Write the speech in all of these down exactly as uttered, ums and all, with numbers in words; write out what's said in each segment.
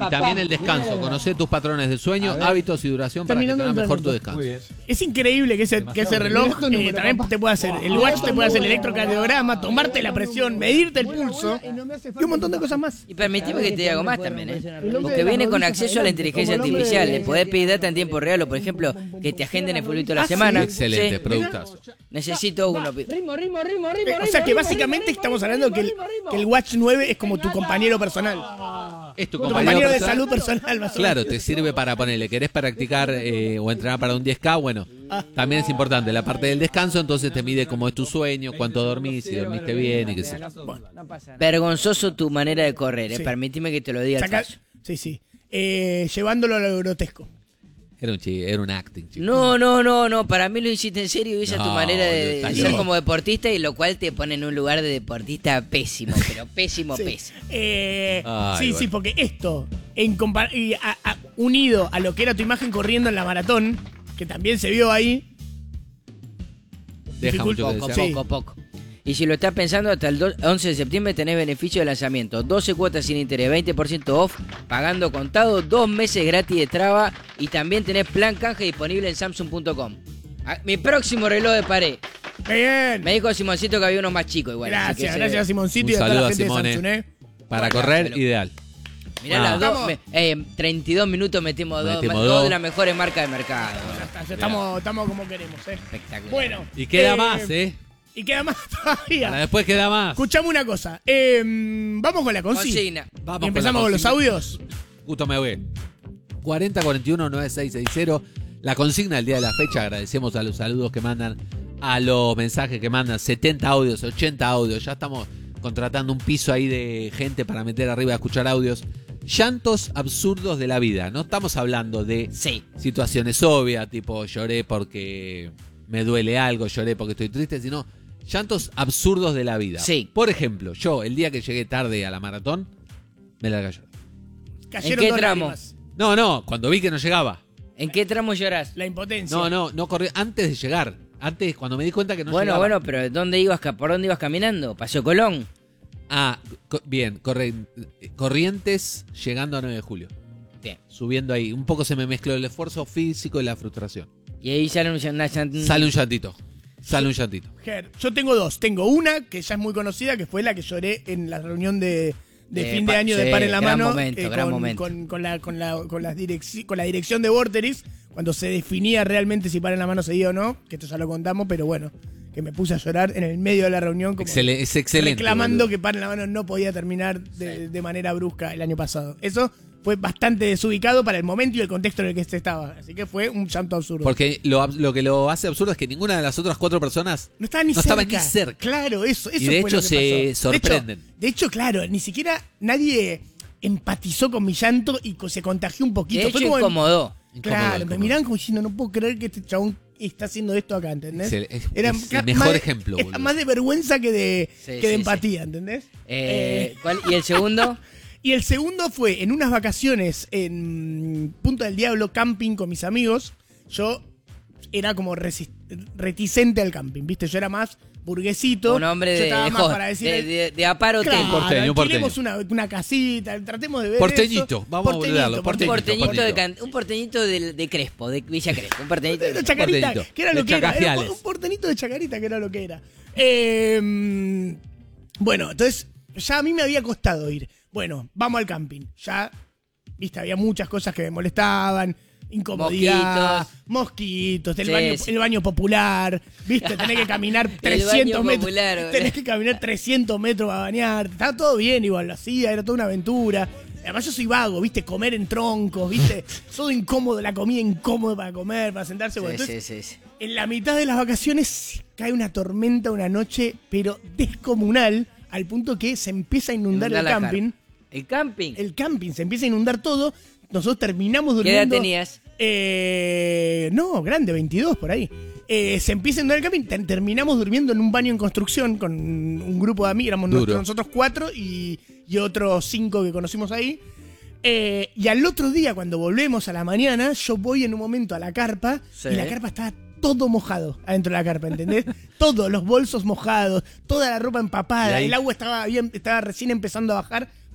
Y también el descanso. Conocer tus patrones de sueño, hábitos y duración para que tengas mejor tu descanso. Es increíble que ese, que ese reloj eh, también te puede hacer. El watch te puede hacer el electrocardiograma, tomarte la presión, medirte el pulso y un montón de cosas más. Y permitime que te diga algo más también, ¿eh? Porque viene con acceso a la inteligencia artificial. Le podés pedir data en tiempo real o, por ejemplo, que te agenden el fulbito de la semana. Excelente, Sí. productazo. Necesito uno. Ritmo, ritmo, ritmo, ritmo. Eh, o sea que básicamente estamos hablando que el, que el Watch nueve es como tu compañero personal. Es tu Tu compañero, compañero de personal. salud personal, más o Claro, menos. te sirve para ponerle, querés practicar eh, o entrenar para un diez K, bueno, también es importante la parte del descanso, entonces te mide cómo es tu sueño, cuánto dormís, si dormiste bien y qué sé yo. Bueno, Vergonzoso tu manera de correr, ¿eh? Sí. Permitime que te lo diga. saca- Tacho. sí, sí. Eh, llevándolo a lo grotesco. Era un chi- era un acting, chico. No, no, no, no. Para mí lo hiciste en serio y esa es tu No, manera de, boludo, de estás ser loco. como deportista y lo cual te pone en un lugar de deportista pésimo, pero pésimo, Sí. pésimo. Eh, Ay, sí, bueno. sí, porque esto, en compar- y a- a- unido a lo que era tu imagen corriendo en la maratón, que también se vio ahí. Deja mucho que Poco, desear. Sí. poco, poco. Y si lo estás pensando, hasta el do- once de septiembre tenés beneficio de lanzamiento. doce cuotas sin interés, veinte por ciento off, pagando contado, dos meses gratis de traba y también tenés plan canje disponible en samsung punto com. Ah, mi próximo reloj de pared. Bien. Me dijo Simoncito que había unos más chicos igual. así que Gracias, se gracias a ve. Simoncito Un y a toda saludo la a gente Simone. de Samsung, ¿eh? Para Bueno, correr, pero- ideal. Mirá Ah. las dos, Estamos- me- eh, treinta y dos minutos metimos dos, Metimos dos dos. de las mejores marcas de mercado. Ya está, ya estamos, estamos como queremos, ¿eh? Espectacular. Bueno. Y queda eh, más, ¿eh? Y queda más Para todavía. después queda más. Escuchame una cosa. eh, vamos con la consigna. Consigna. Vamos Y empezamos con, la los consigna. audios. Justo me voy. cuarenta cuarenta y uno noventa y seis sesenta. La consigna del día de la fecha. Agradecemos a los saludos que mandan, a los mensajes que mandan. setenta audios, ochenta audios. Ya estamos contratando un piso ahí de gente para meter arriba a escuchar audios. Llantos absurdos de la vida. No estamos hablando de Sí. situaciones obvias, tipo lloré porque me duele algo, lloré porque estoy triste, sino llantos absurdos de la vida. Sí. Por ejemplo, yo el día que llegué tarde a la maratón, me largué a llorar. Cayeron ¿En qué dos tramo? lágrimas. No, no, cuando vi que no llegaba. ¿En qué tramo llorás? La impotencia. No, no, no corrí antes de llegar. Antes, cuando me di cuenta que no bueno, llegaba. bueno, pero ¿dónde ibas, ca- ¿por dónde ibas caminando? Paseo Colón. Ah, co- bien, corre- Corrientes llegando a nueve de julio. Bien. Subiendo ahí. Un poco se me mezcló el esfuerzo físico y la frustración. Y ahí sale un, una, Sale un llantito. Sale un llantito. Ger, yo tengo dos. Tengo una que ya es muy conocida, que fue la que lloré en la reunión de, de Eh, fin de pa- año de sí, Par en la gran Mano. momento, gran con, momento. Con, con la, con, la, con, las direc- con la dirección de Vorterix, cuando se definía realmente si Par en la Mano seguía o no, que esto ya lo contamos, pero bueno, que me puse a llorar en el medio de la reunión como Excel- es excelente. reclamando boludo. que Par en la Mano no podía terminar de, de manera brusca el año pasado. Eso fue bastante desubicado para el momento y el contexto en el que se estaba. Así que fue un llanto absurdo. Porque lo, ab- lo que lo hace absurdo es que ninguna de las otras cuatro personas No estaba ni no cerca. estaba ni cerca. Claro, eso, eso Y de fue hecho lo que se pasó. sorprenden. De hecho, de hecho, claro, ni siquiera nadie empatizó con mi llanto y co- se contagió un poquito. De Fue hecho, como- incomodó. Claro, Incómodo, me incómodo. miraban como diciendo, no puedo creer que este chabón está haciendo esto acá, ¿entendés? Es el- es- Era es el ca- mejor más de- ejemplo, era boludo. más de vergüenza que de, Sí, que sí, de sí. empatía, ¿entendés? Eh, Eh, ¿cuál? ¿Y el segundo? y el segundo fue en unas vacaciones en Punta del Diablo, camping con mis amigos. Yo era como resi- reticente al camping, ¿viste? Yo era más burguesito. Un hombre Yo de, estaba de, más host, para decir, de, de, de aparo claro, hotel. porteño, un porteño. alquilemos Una, una casita, tratemos de ver Porteñito, eso. vamos a volverlo, Un porteñito, porteñito, de, porteñito. can- un porteñito de, de Crespo, de Villa Crespo. Un porteñito de De Chacarita, porteñito, que era de lo que era. Era Chacafiales. un portenito de Chacarita, que era lo que era. Eh, bueno, entonces, ya a mí me había costado ir. Bueno, vamos al camping. Ya, viste, había muchas cosas que me molestaban. Incomodidad, Mosquitos. mosquitos, el, Sí, baño, sí. el baño popular, viste, tenés que caminar trescientos baño metros. popular, boludo. Tenés que caminar trescientos metros para bañar. Estaba todo bien, igual lo hacía, era toda una aventura. Además yo soy vago, viste, comer en troncos, viste, todo incómodo, la comida incómoda para comer, para sentarse. Bueno, Sí, entonces, sí, sí, sí. en la mitad de las vacaciones cae una tormenta una noche, pero descomunal, al punto que se empieza a inundar Inundar el la camping. cara. ¿El camping? El camping se empieza a inundar todo. Nosotros terminamos ¿Qué edad durmiendo. tenías? Eh, no, grande, veintidós por ahí. Eh, se empieza a inundar el camping. ter- terminamos durmiendo en un baño en construcción con un grupo de amigos. Éramos Duro. nosotros, nosotros cuatro y, y otros cinco que conocimos ahí. Eh, y al otro día, cuando volvemos a la mañana, yo voy en un momento a la carpa Sí. y la carpa estaba todo mojado adentro de la carpa, ¿entendés? Todos los bolsos mojados, toda la ropa ¿Y empapada, ahí? el agua estaba, bien, estaba recién empezando a bajar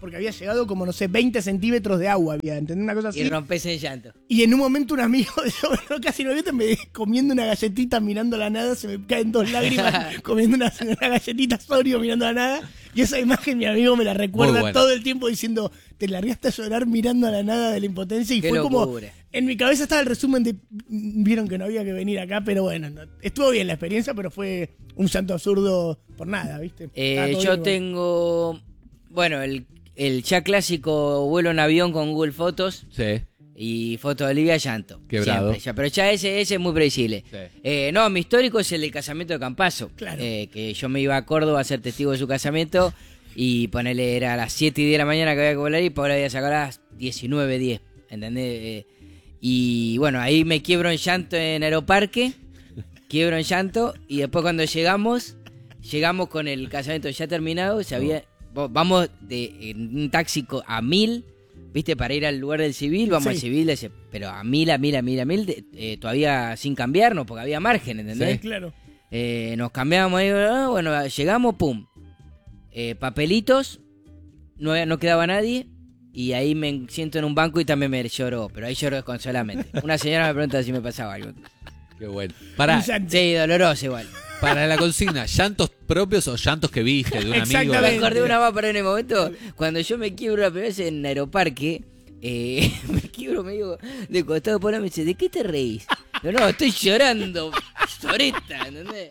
porque había llegado como, no sé, veinte centímetros de agua, había, ¿entendés? Una cosa así. Y rompes en llanto. Y en un momento un amigo, yo bueno, casi no viste, me comiendo una galletita, mirando la nada, se me caen dos lágrimas, comiendo una, una galletita Sorio, mirando la nada. Y esa imagen mi amigo me la recuerda bueno. todo el tiempo diciendo, te largaste a llorar mirando a la nada de la impotencia. Y Qué fue locura. como, en mi cabeza estaba el resumen de, vieron que no había que venir acá, pero bueno, no, estuvo bien la experiencia, pero fue un llanto absurdo por nada, ¿viste? Eh, Estaba todo yo bien, tengo, bueno, el, el ya clásico vuelo en avión con Google Fotos Sí. y foto de Olivia, llanto. Quebrado. Siempre, ya, pero ya ese, ese es muy predecible. Sí. Eh, no, mi histórico es el del casamiento de Campazo. Claro. Eh, que yo me iba a Córdoba a ser testigo de su casamiento y ponele, era a las siete y diez de la mañana que había que volar y por ahí había sacado a las diecinueve diez, ¿entendés? Eh, y bueno, ahí me quiebro en llanto en Aeroparque, quiebro en llanto y después cuando llegamos, llegamos con el casamiento ya terminado, se había, vamos de, en un taxi co- a mil, viste, para ir al lugar del civil, vamos Sí. al civil, ese, pero a mil, a mil, a mil, a mil, de- eh, todavía sin cambiarnos porque había margen, ¿entendés? Sí, claro. Eh, nos cambiamos ahí, ah, bueno, llegamos, pum. Eh, papelitos, no, había- no quedaba nadie. Y ahí me siento en un banco y también me lloró, pero ahí lloro desconsoladamente. Una señora me pregunta si me pasaba algo. Qué bueno. Para, Un llanto. Sí, doloroso igual. para la consigna, ¿llantos propios o llantos que viste de un amigo? Me Exactamente. acordé una más para en el momento, cuando yo me quiebro la primera vez en Aeroparque, eh, me quiebro medio de costado por ahí, me dice, ¿de qué te reís? Yo, no, estoy llorando, soreta, ¿entendés?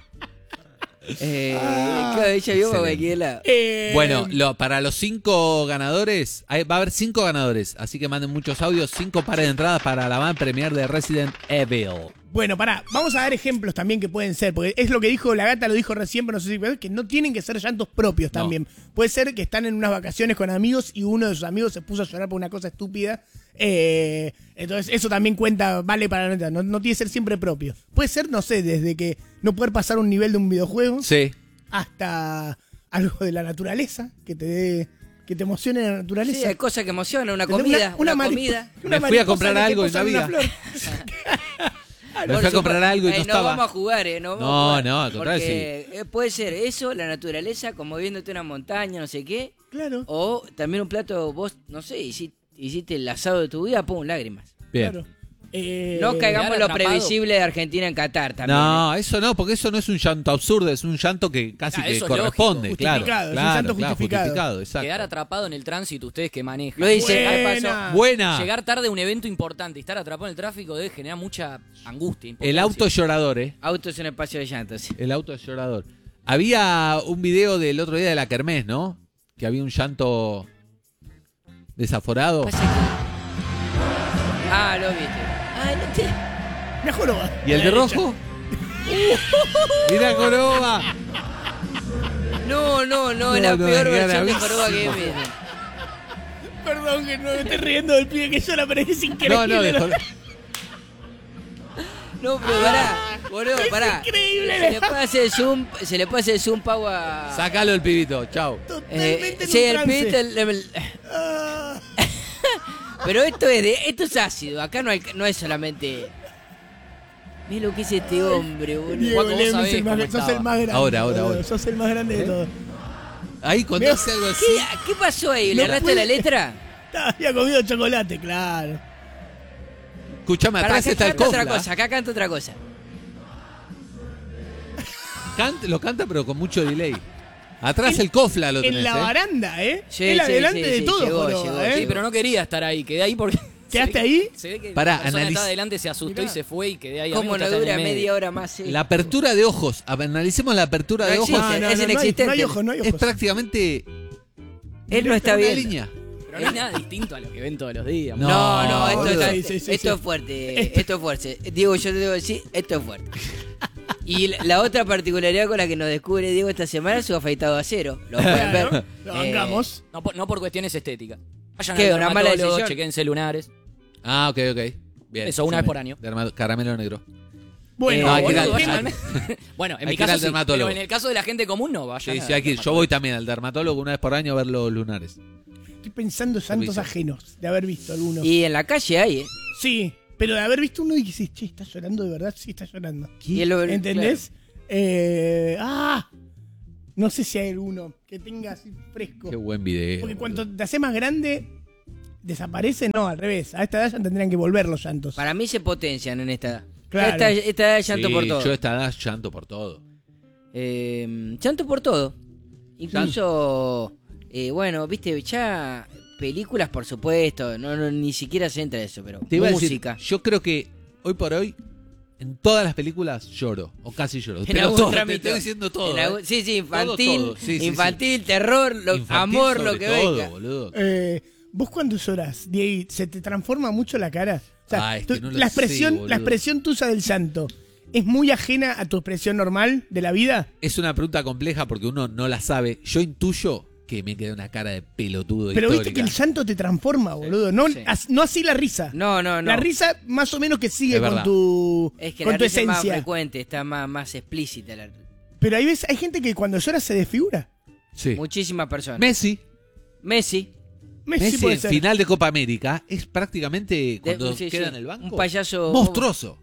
Eh, claro, ella vio para cualquier lado. Eh, Bueno, lo- para los cinco ganadores, hay- va a haber cinco ganadores, así que manden muchos audios, cinco pares de entradas para la van premier de Resident Evil. Bueno, pará, vamos a dar ejemplos también que pueden ser, porque es lo que dijo la gata, lo dijo recién, pero no sé si que no tienen que ser llantos propios No. también. Puede ser que están en unas vacaciones con amigos y uno de sus amigos se puso a llorar por una cosa estúpida. Eh, entonces, eso también cuenta, vale para la neta, no, no tiene que ser siempre propio. Puede ser, no sé, desde que no poder pasar un nivel de un videojuego Sí. hasta algo de la naturaleza, que te dé, que te emocione la naturaleza. Sí, hay cosas que emocionan, una ¿Entendés? comida, una, maripo- comida. una Me fui a mariposa comprar que te algo y posa no en una había. flor. Me fui a comprar algo y no Eh, estaba. vamos a jugar, ¿eh? No, vamos No, a jugar. no, al contrario, Porque, eh, puede ser eso, la naturaleza, como viéndote una montaña, no sé qué. Claro, O también un plato, vos, no sé, hiciste, hiciste el asado de tu vida, pum, lágrimas. Bien. claro. Eh, No caigamos en lo atrapado. previsible de Argentina en Qatar también. No, eso no, porque eso no es un llanto absurdo, es un llanto que casi Ah, que eso es corresponde, lógico. claro. Justificado, es un claro, llanto claro, justificado. justificado, exacto. Quedar atrapado en el tránsito, ustedes que manejan. Lo dice, Al Buena. paso, Buena. Llegar tarde a un evento importante y estar atrapado en el tráfico debe generar mucha angustia. El impotencia. auto es llorador, ¿eh? Autos en espacio de llantos. El auto es llorador. Había un video del otro día de la Kermés, ¿no? Que había un llanto desaforado. Pasa que- Ah, lo viste. Ah, no te... Una joroba. ¿Y el de rojo? ¡Mira Joroba! No, no, no, No, es la no, peor es versión de gravísimo. Joroba que me. Perdón que no me esté riendo del pibe que llora, pero es increíble. No, no, de Joroba. No, pero pará, boludo, pará. increíble. Se le puede hacer zoom, se le puede hacer zoom pau a. Sácalo el pibito, chau. Totalmente en sí, un el trance. pibito, el- el- Ah, Pero esto es de, esto es ácido, acá no, hay, no es solamente. Mira lo que es este hombre, boludo. Diego Juaco, vos Lem sabés es el más, cómo sos estaba. el más grande. Ahora, ahora, boludo, ahora. Sos el más grande de todos. Ahí cuando Veo- hace algo así. ¿Qué, ¿Qué pasó ahí? ¿Le No erraste puede- la letra? Había comido chocolate, claro. Escuchame, Pará, atrás acá está el canta otra cofla. cosa, acá canta otra cosa. Canta- lo canta pero con mucho delay. Atrás el cofla lo tenés, En la ¿eh? baranda, ¿eh? Sí, Él sí, adelante sí, de sí, todo, llegó, Joroba, llegó, ¿eh? Sí, pero no quería estar ahí. Quedé ahí porque. ¿Quedaste se ve- ahí? Se ve que Pará, la persona que analiz- estaba adelante se asustó Mirá. y se fue y quedé ahí. A mí me ¿Cómo no gusta estar dura en el medio. media hora más? eh? La apertura de ojos. Analicemos la apertura No de ojos. existe. No, no, es no, no hay- inexistente. No hay ojos, no hay Es ojos. prácticamente Él no está una bien. línea. Pero no es nada distinto a lo que ven todos los días. No, No, no, esto, boludo. está- Sí, sí, sí, esto sí. es fuerte. Esto es fuerte. Diego, yo te debo decir, esto es fuerte. Y la, la otra particularidad con la que nos descubre Diego esta semana es su afeitado a cero. Lo pueden Claro, ver. lo Eh, bancamos. No por, no por cuestiones estéticas. Vayan ¿Qué, al una mala dermatólogo, decisión? chequense lunares. Ah, ok, ok. Bien. Eso, una vez por año. Derma- Caramelo negro. Bueno, no, hay que ir boludo, al- vayan al- al- bueno, en hay mi que ir caso al sí, dermatólogo. pero en el caso de la gente común no, vayan Sí, al sí, hay que ir. Yo dermatólogo. voy también al dermatólogo una vez por año a ver los lunares. estoy pensando en santos Servicio. ajenos de haber visto algunos. Y en la calle hay, ¿eh? Sí, pero de haber visto uno y dices, che, ¿está llorando de verdad? Sí, está llorando. Y el- ¿Entendés? Eh, ah, No sé si hay alguno que tenga así fresco. Qué buen video. Porque boludo. cuando te haces más grande, desaparece, no, al revés. A esta edad ya tendrían que volver los llantos. Para mí se potencian en esta edad. Claro. Esta, esta edad es llanto Sí, por todo. Yo a esta edad llanto por todo. Eh, llanto por todo. Incluso, eh, bueno, viste, ya películas, por supuesto, no, no ni siquiera se entra eso, pero Te iba música. a decir, yo creo que hoy por hoy, en todas las películas lloro, o casi lloro. En Pero algún todo, te trámite. estoy diciendo todo. En ¿eh? algún- sí, sí, infantil, Todo, todo. Sí, sí, infantil, terror, lo- Infantil amor, lo sobre que todo, venga. boludo. Eh, ¿Vos cuando llorás, Diego, se te transforma mucho la cara? O sea, Ah, es tú- que no lo la, sé, expresión, boludo. la expresión tuya del llanto, ¿es muy ajena a tu expresión normal de la vida? Es una pregunta compleja porque uno no la sabe. Yo intuyo que me queda una cara de pelotudo Pero viste histórica. que el llanto te transforma, boludo. No, Sí. as- no así la risa. No, no, no. La risa más o menos que sigue Es con verdad. tu, es que con la tu risa es más esencia. frecuente, está más, más explícita. La, Pero hay, veces, hay gente que cuando llora se desfigura. Sí. muchísimas personas. Messi, Messi. Messi, Messi puede en ser. final de Copa América es prácticamente de- cuando sí, queda sí, en el banco. Un payaso. monstruoso.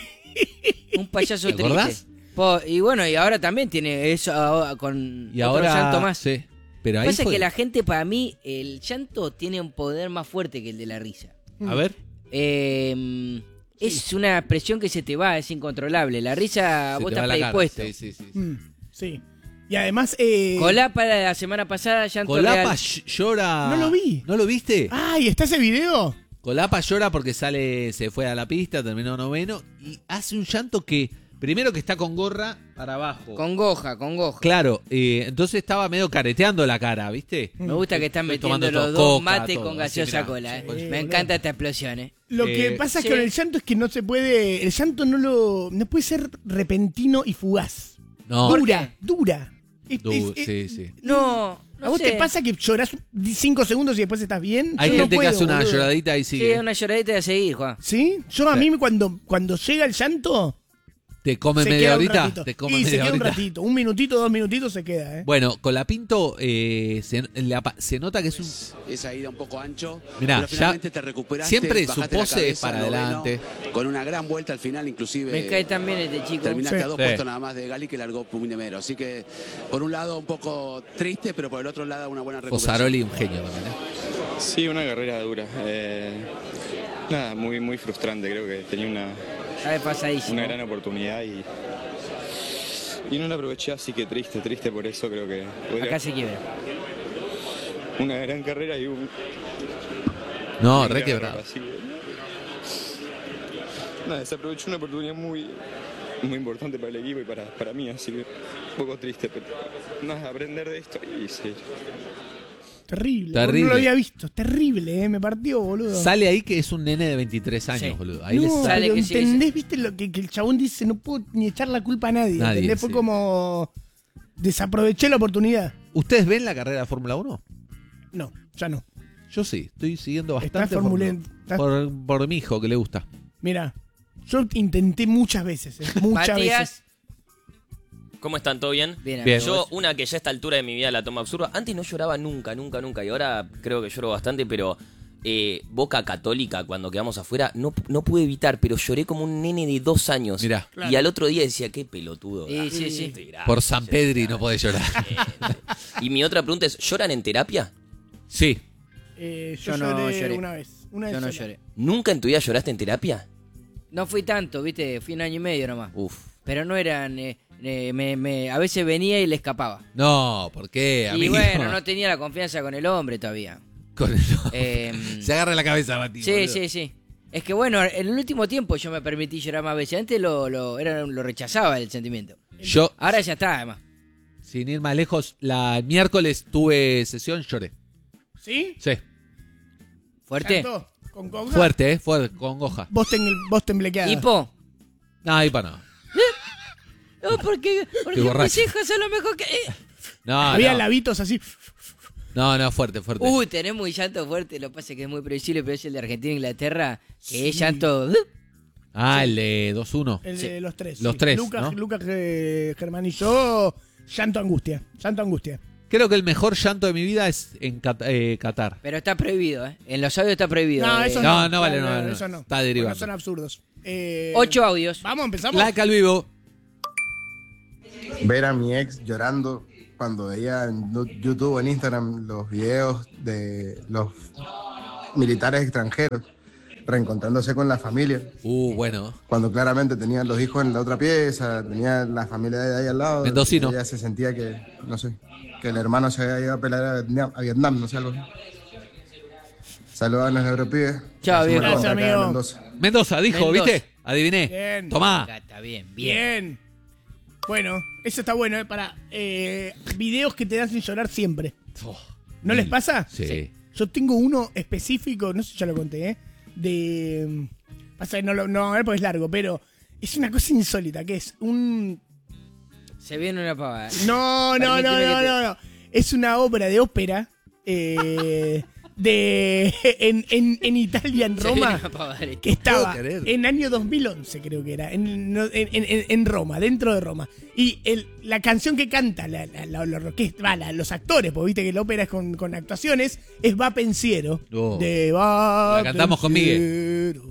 Un payaso ¿Te triste. acordás? Po- y bueno, y ahora también tiene eso ahora con Y otro ahora llanto más. sí. Pero ahí Pasa fue- que la gente, para mí, el llanto tiene un poder más fuerte que el de la risa. A ver. Eh, es una expresión que se te va, es incontrolable. La risa, se vos te va estás la cara. predispuesto. Sí, sí, sí. sí. Mm, sí. Y además... Eh... Colapa la semana pasada, llanto Colapa real. ll- llora. No lo vi. ¿No lo viste? ¡Ay, está ese video! Colapa llora porque sale, se fue a la pista, terminó noveno y hace un llanto que, primero que está con gorra para abajo. Congoja, congoja. Claro, eh, entonces estaba medio careteando la cara, ¿viste? Me gusta que están Estoy metiendo tomando los todo, dos coca, mates todo, con así, gaseosa mirá. cola. eh. Sí, Me boludo. encanta esta explosión, ¿eh? Lo Eh, que pasa sí. con el llanto es que no se puede... El llanto no lo... No puede ser repentino y fugaz. No, Dura, dura. Es- Du- es- es- sí, sí. No, no ¿A vos sé. te pasa que llorás cinco segundos y después estás bien? hay Yo no gente puedo, que hace una boludo. lloradita y Sí, sigue. una lloradita de seguir, Juan. ¿Sí? Yo a Sí. mí cuando, cuando llega el llanto... ¿Te come se media queda un horita? ratito. ¿Te come y se media queda un horita? ratito. Un minutito, dos minutitos se queda, ¿eh? Bueno, Colapinto eh, se, le apa- se nota que es un... Esa ida un poco ancho. Mirá, pero ya finalmente te recuperaste, siempre su bajaste la pose es cabeza, para noveno, adelante. Con una gran vuelta al final, inclusive. Me cae tan bien este chico. Terminaste Sí. a dos Sí. puestos nada más de Gali que largó Puminemero. Así que, por un lado, un poco triste, pero por el otro lado, una buena recuperación. Fosaroli, un genio también. ¿eh? Sí, una carrera dura. Eh, nada, muy, muy frustrante. Creo que tenía una, Está de pasadísimo. una gran oportunidad y, y no la aproveché, así que triste, triste por eso. Creo que podría- Acá se quiebra. una gran carrera y un. No, un re gran quebrado. error, así que- Nada, se aprovechó una oportunidad muy, muy importante para el equipo y para, para mí, así que un poco triste, pero nada, aprender de esto y sí. Terrible. Terrible. No lo había visto. Terrible, ¿eh? Me partió, boludo. Sale ahí que es un nene de veintitrés años, Sí. boludo. Ahí no, le sale. pero que sí, ¿entendés? ¿Viste lo que, que el chabón dice? No puedo ni echar la culpa a nadie. Nadie, ¿Entendés? Fue sí. como... Desaproveché la oportunidad. ¿Ustedes ven la carrera de Fórmula uno? No, ya no. Yo sí, estoy siguiendo Estás bastante formulen- por, estás- por, por mi hijo que le gusta. Mira, yo intenté muchas veces, ¿eh? Muchas veces. Matías. ¿Cómo están? ¿Todo bien? Bien, Bien. Yo, amigos. una que ya a esta altura de mi vida la tomo absurda. Antes no lloraba nunca, nunca, nunca. Y ahora creo que lloro bastante, pero eh, Boca Católica, cuando quedamos afuera, no, no pude evitar, pero lloré como un nene de dos años. Mirá. Y al otro día decía, qué pelotudo. Sí, ah, sí, sí. estoy grande, Por San ya Pedri está". no podés llorar. Y mi otra pregunta es, ¿lloran en terapia? Sí. Eh, yo, Yo no lloré, lloré. una vez. Una vez Yo no sola. lloré. ¿Nunca en tu vida lloraste en terapia? No fui tanto, viste, fui un año y medio nomás. Uf. Pero no eran, eh, eh, me, me- a veces venía y le escapaba. No, ¿por qué, Y amigo? bueno, no tenía la confianza con el hombre todavía. Con el- Eh, Se agarra la cabeza, Mati. sí, boludo. sí, sí. Es que bueno, en el último tiempo yo me permití llorar más veces. Antes lo, lo, era, lo rechazaba el sentimiento. Yo, Ahora ya está, además. sin ir más lejos, la miércoles tuve sesión, lloré. ¿Sí? Sí. Fuerte. ¿Llanto? ¿Con conga? Fuerte, ¿eh? Fuerte, con goja. Vos, ten, vos temblequeada. Hipo. No, ahí para no. No, porque, porque mis borracho. hijos son lo mejor que... eh. No, Había no. labitos así. No, no, fuerte, fuerte. Uy, tenemos un llanto fuerte. Lo que pasa es que es muy previsible, pero es el de Argentina e Inglaterra, que es llanto... Ah, el de dos uno. El de los tres. Los sí. tres, Lucas, ¿no? Lucas eh, Germán y yo. Llanto angustia. Llanto angustia. Creo que el mejor llanto de mi vida es en Cat- eh, Qatar. Pero está prohibido, ¿eh? En los audios está prohibido. No, eh. eso No, no. no vale, no vale, no. Eso no. Está derivando. Porque son absurdos. Eh, Ocho audios. Vamos, empezamos. Like al vivo. Ver a mi ex llorando cuando veía en YouTube o en Instagram los videos de los militares extranjeros reencontrándose con la familia. Uh, bueno. Cuando claramente tenían los hijos en la otra pieza, tenían la familia de ahí al lado. Mendocino. Ella se sentía que, no sé, que el hermano se había ido a pelear a Vietnam, a Vietnam no sé, algo así. Saludos a los europeos. Chao, viejo. Gracias, amigo. Mendoza. Mendoza dijo, Mendoza. ¿viste? Adiviné. Bien. Tomá. Acá está bien, bien. Bien. Bueno, eso está bueno, ¿eh? Para eh, videos que te hacen llorar siempre. Oh, ¿No les pasa? Sí. Yo tengo uno específico, no sé si ya lo conté, ¿eh? De. Pasa que no lo no, a ver porque es largo, pero es una cosa insólita, que es un. Se viene una pavada. ¿eh? No, no, no, Permíteme no, que te- no, no. Es una obra de ópera. Eh, de. En, en, en Italia, en Se viene Roma. una pavada. Que estaba Puedo creer. en año dos mil once, creo que era, en, no, en, en- en Roma, dentro de Roma. Y el, la canción que canta la, la, la- la orquesta- va, la- los actores, porque viste que la ópera es con, con actuaciones, es Va Pensiero. Oh. De Va La cantamos con Pensiero,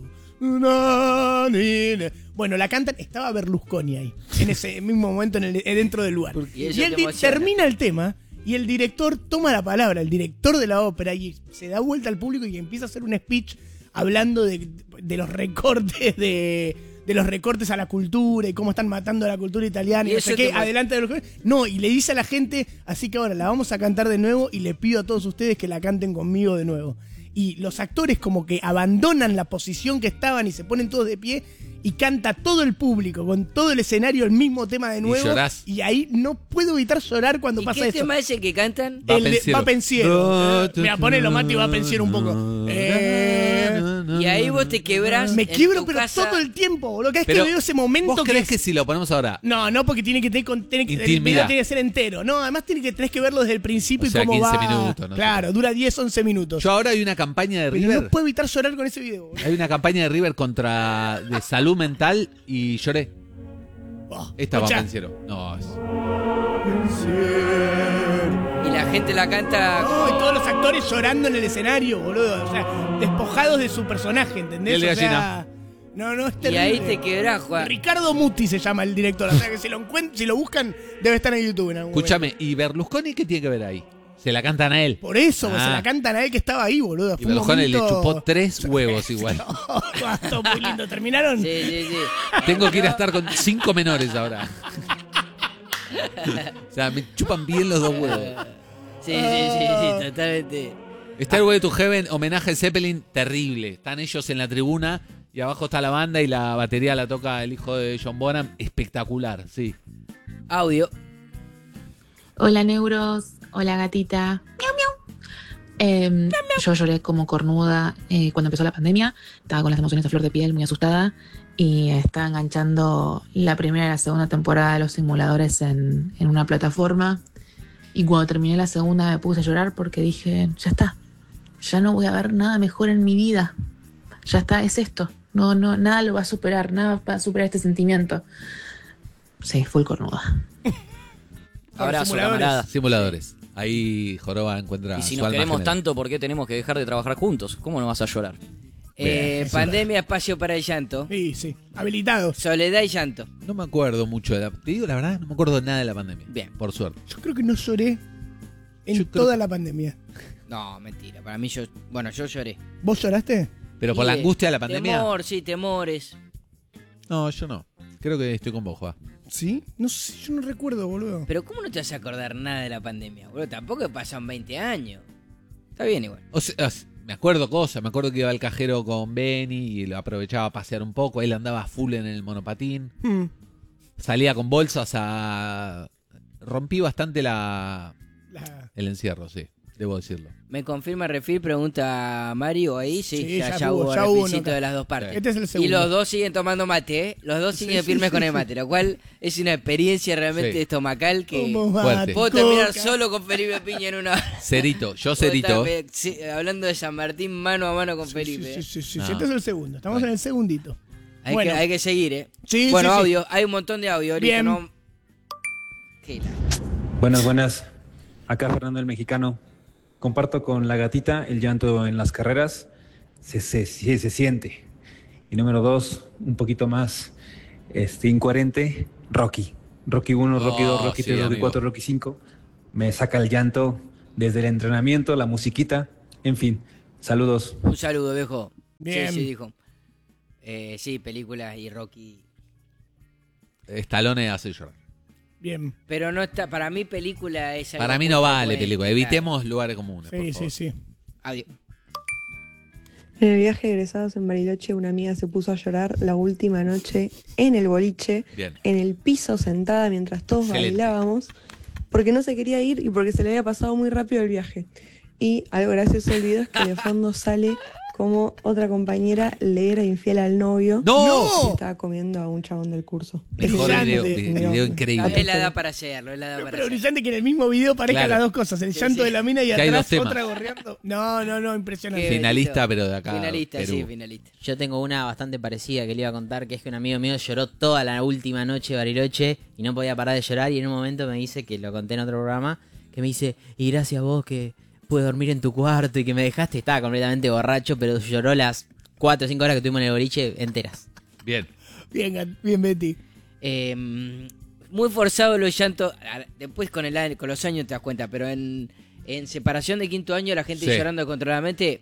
na, ni, na. Bueno, la cantan, estaba Berlusconi ahí, en ese mismo momento en el- dentro del lugar. Porque Y eso él te di- emociona. termina el tema. Y el director toma la palabra, el director de la ópera, y se da vuelta al público y empieza a hacer un speech hablando de, de los recortes de, de los recortes a la cultura y cómo están matando a la cultura italiana y, Y no sé eso qué, te emo- adelante de los no, y le dice a la gente, así que ahora la vamos a cantar de nuevo y le pido a todos ustedes que la canten conmigo de nuevo. Y los actores como que abandonan la posición que estaban y se ponen todos de pie y canta todo el público con todo el escenario el mismo tema de nuevo. llorás. Y ahí no puedo evitar llorar cuando ¿Y pasa qué eso. tema es el que cantan? Va El de- Pensiero. Va Pensiero. Eh, Mira, ponelo, Mati, Va Pensiero un poco. Eh, Y ahí vos te quebrás. me en quiebro, tu pero casa. todo el tiempo, boludo. Cada vez Pero, que veo ese momento ¿Vos que crees es- que si lo ponemos ahora? No, no, porque tiene que tener, con- tiene que, el Intimidad. video tiene que ser entero. No, además tiene que, tenés que verlo desde el principio O sea, y cómo quince va. minutos, no sé claro, qué. dura diez, once minutos. Yo ahora hay una campaña de Pero River. no puedo evitar llorar con ese video, boludo. Hay una campaña de River contra de salud mental y lloré. Oh, Esta va escuchá. Pensiero. No, es- Y la gente la canta. No, y todos los actores llorando en el escenario, boludo. O sea, despojados de su personaje, ¿entendés? Piel de O sea, gallina. no, no, es Y terrible. ahí te quebrás, Juan. Ricardo Muti se llama el director. O sea que si lo, encuent- si lo buscan, debe estar en YouTube en algún Escúchame, ¿y Berlusconi qué tiene que ver ahí? Se la cantan a él. momento. Por eso, pues, Ah. se la cantan a él que estaba ahí, boludo. Y Fue un Berlusconi le momento- chupó tres huevos igual. Oh, todo muy lindo. ¿Terminaron? Sí, sí, sí. Tengo que ir a estar con cinco menores ahora. O sea, me chupan bien los dos huevos. Sí, sí, sí, sí, totalmente. Stairway to Heaven, homenaje a Zeppelin, terrible. Están ellos en la tribuna y abajo está la banda y la batería la toca el hijo de John Bonham. Espectacular, sí. Audio. Hola Neuros, hola gatita. Miau, miau. Eh, yo lloré como cornuda eh, cuando empezó la pandemia. Estaba con las emociones a flor de piel, muy asustada. Y estaba enganchando la primera y la segunda temporada de los simuladores en, en una plataforma. Y cuando terminé la segunda me puse a llorar porque dije, ya está. Ya no voy a ver nada mejor en mi vida. Ya está, es esto. No, no, nada lo va a superar, nada va a superar este sentimiento. Sí, full cornuda. Abrazo, simuladores. camarada. Simuladores. Ahí Joroba encuentra Y si su nos alma queremos gemela. tanto, ¿por qué tenemos que dejar de trabajar juntos? ¿Cómo no vas a llorar? Eh, Bien. pandemia, espacio para el llanto. Sí, sí. Habilitados. Soledad y llanto. No me acuerdo mucho de la... Te digo la verdad, no me acuerdo de nada de la pandemia. Bien. Por suerte. Yo creo que no lloré en Yo creo toda que- la pandemia. No, mentira. Para mí yo... Bueno, yo lloré. ¿Vos lloraste? Pero por Y, la eh, angustia de la pandemia. Temor, sí, temores. No, yo no. Creo que estoy con vos, Juan. ¿Sí? No sé, yo no recuerdo, boludo. Pero ¿cómo no te vas a acordar nada de la pandemia, boludo? Tampoco pasan veinte años. Está bien igual. O sea, me acuerdo cosas. Me acuerdo que iba al cajero con Benny y lo aprovechaba a pasear un poco. Él andaba full en el monopatín. Hmm. Salía con bolsas a... Rompí bastante la... La- el encierro, sí. Debo decirlo. ¿Me confirma refil? Pregunta Mario ahí. Sí, Sí, ya, ya ya hubo, hubo, ya hubo refilcito uno. de las dos partes. Este es el segundo. Y los dos siguen tomando mate, ¿eh? Los dos siguen Sí, sí, firmes sí, con el sí. mate, lo cual es una experiencia realmente Sí. estomacal que ¿Cómo va, Fuerte. puedo Coca? terminar solo con Felipe Piña en una hora. Cerito. Yo Puedo Cerito. estar, eh, sí, hablando de San Martín mano a mano con Sí, Felipe. sí, sí, sí, sí. No. Este es el segundo. Estamos Bueno. en el segundito. Hay, Bueno. que, hay que seguir, ¿eh? Sí, bueno, sí, sí. audio. Hay un montón de audio. Ahorita Bien. no... Qué la- Buenas, buenas. Acá Fernando el Mexicano. Comparto con la gatita el llanto en las carreras. Se, se, se, se siente. Y número dos, un poquito más este, incoherente, Rocky. Rocky uno, Rocky dos, Oh, Rocky sí, tres, Rocky amigo. cuatro, Rocky cinco. me saca el llanto desde el entrenamiento, la musiquita, en fin. Saludos. Un saludo, viejo. Bien. Sí, sí, dijo. Eh, sí, películas y Rocky. Stallone hace llorar. Bien. Pero no está, para mí película es algo Para mí muy no vale frecuente, película. claro. Evitemos lugares comunes. por Sí, favor. sí, sí. Adiós. En el viaje de egresados en Bariloche, una amiga se puso a llorar la última noche en el boliche, Bien. en el piso sentada mientras todos Excelente. bailábamos, porque no se quería ir y porque se le había pasado muy rápido el viaje. Y algo gracioso del video es que de fondo sale como otra compañera le era infiel al novio. ¡No! Y estaba comiendo a un chabón del curso. Mejor Brillante. video, vi- video increíble. Es la edad para hacerlo, es la edad No, para pero hacerlo. brillante que en el mismo video parezcan Claro. las dos cosas. El Sí, llanto sí. de la mina y Que hay atrás dos temas. otra gorreando. No, no, no, impresionante. Qué Finalista, bendito. pero de acá. Finalista, Perú. sí, finalista. Yo tengo una bastante parecida que le iba a contar, que es que un amigo mío lloró toda la última noche de Bariloche y no podía parar de llorar, y en un momento me dice, que lo conté en otro programa, que me dice, y gracias a vos que pude dormir en tu cuarto y que me dejaste, estaba completamente borracho, pero lloró las cuatro o cinco horas que estuvimos en el boliche enteras. Bien. Bien, Gat- bien, Betty. Eh, muy forzado los llantos. a- Después con el año- con los años te das cuenta, pero en, en separación de quinto año la gente Sí. llorando controladamente.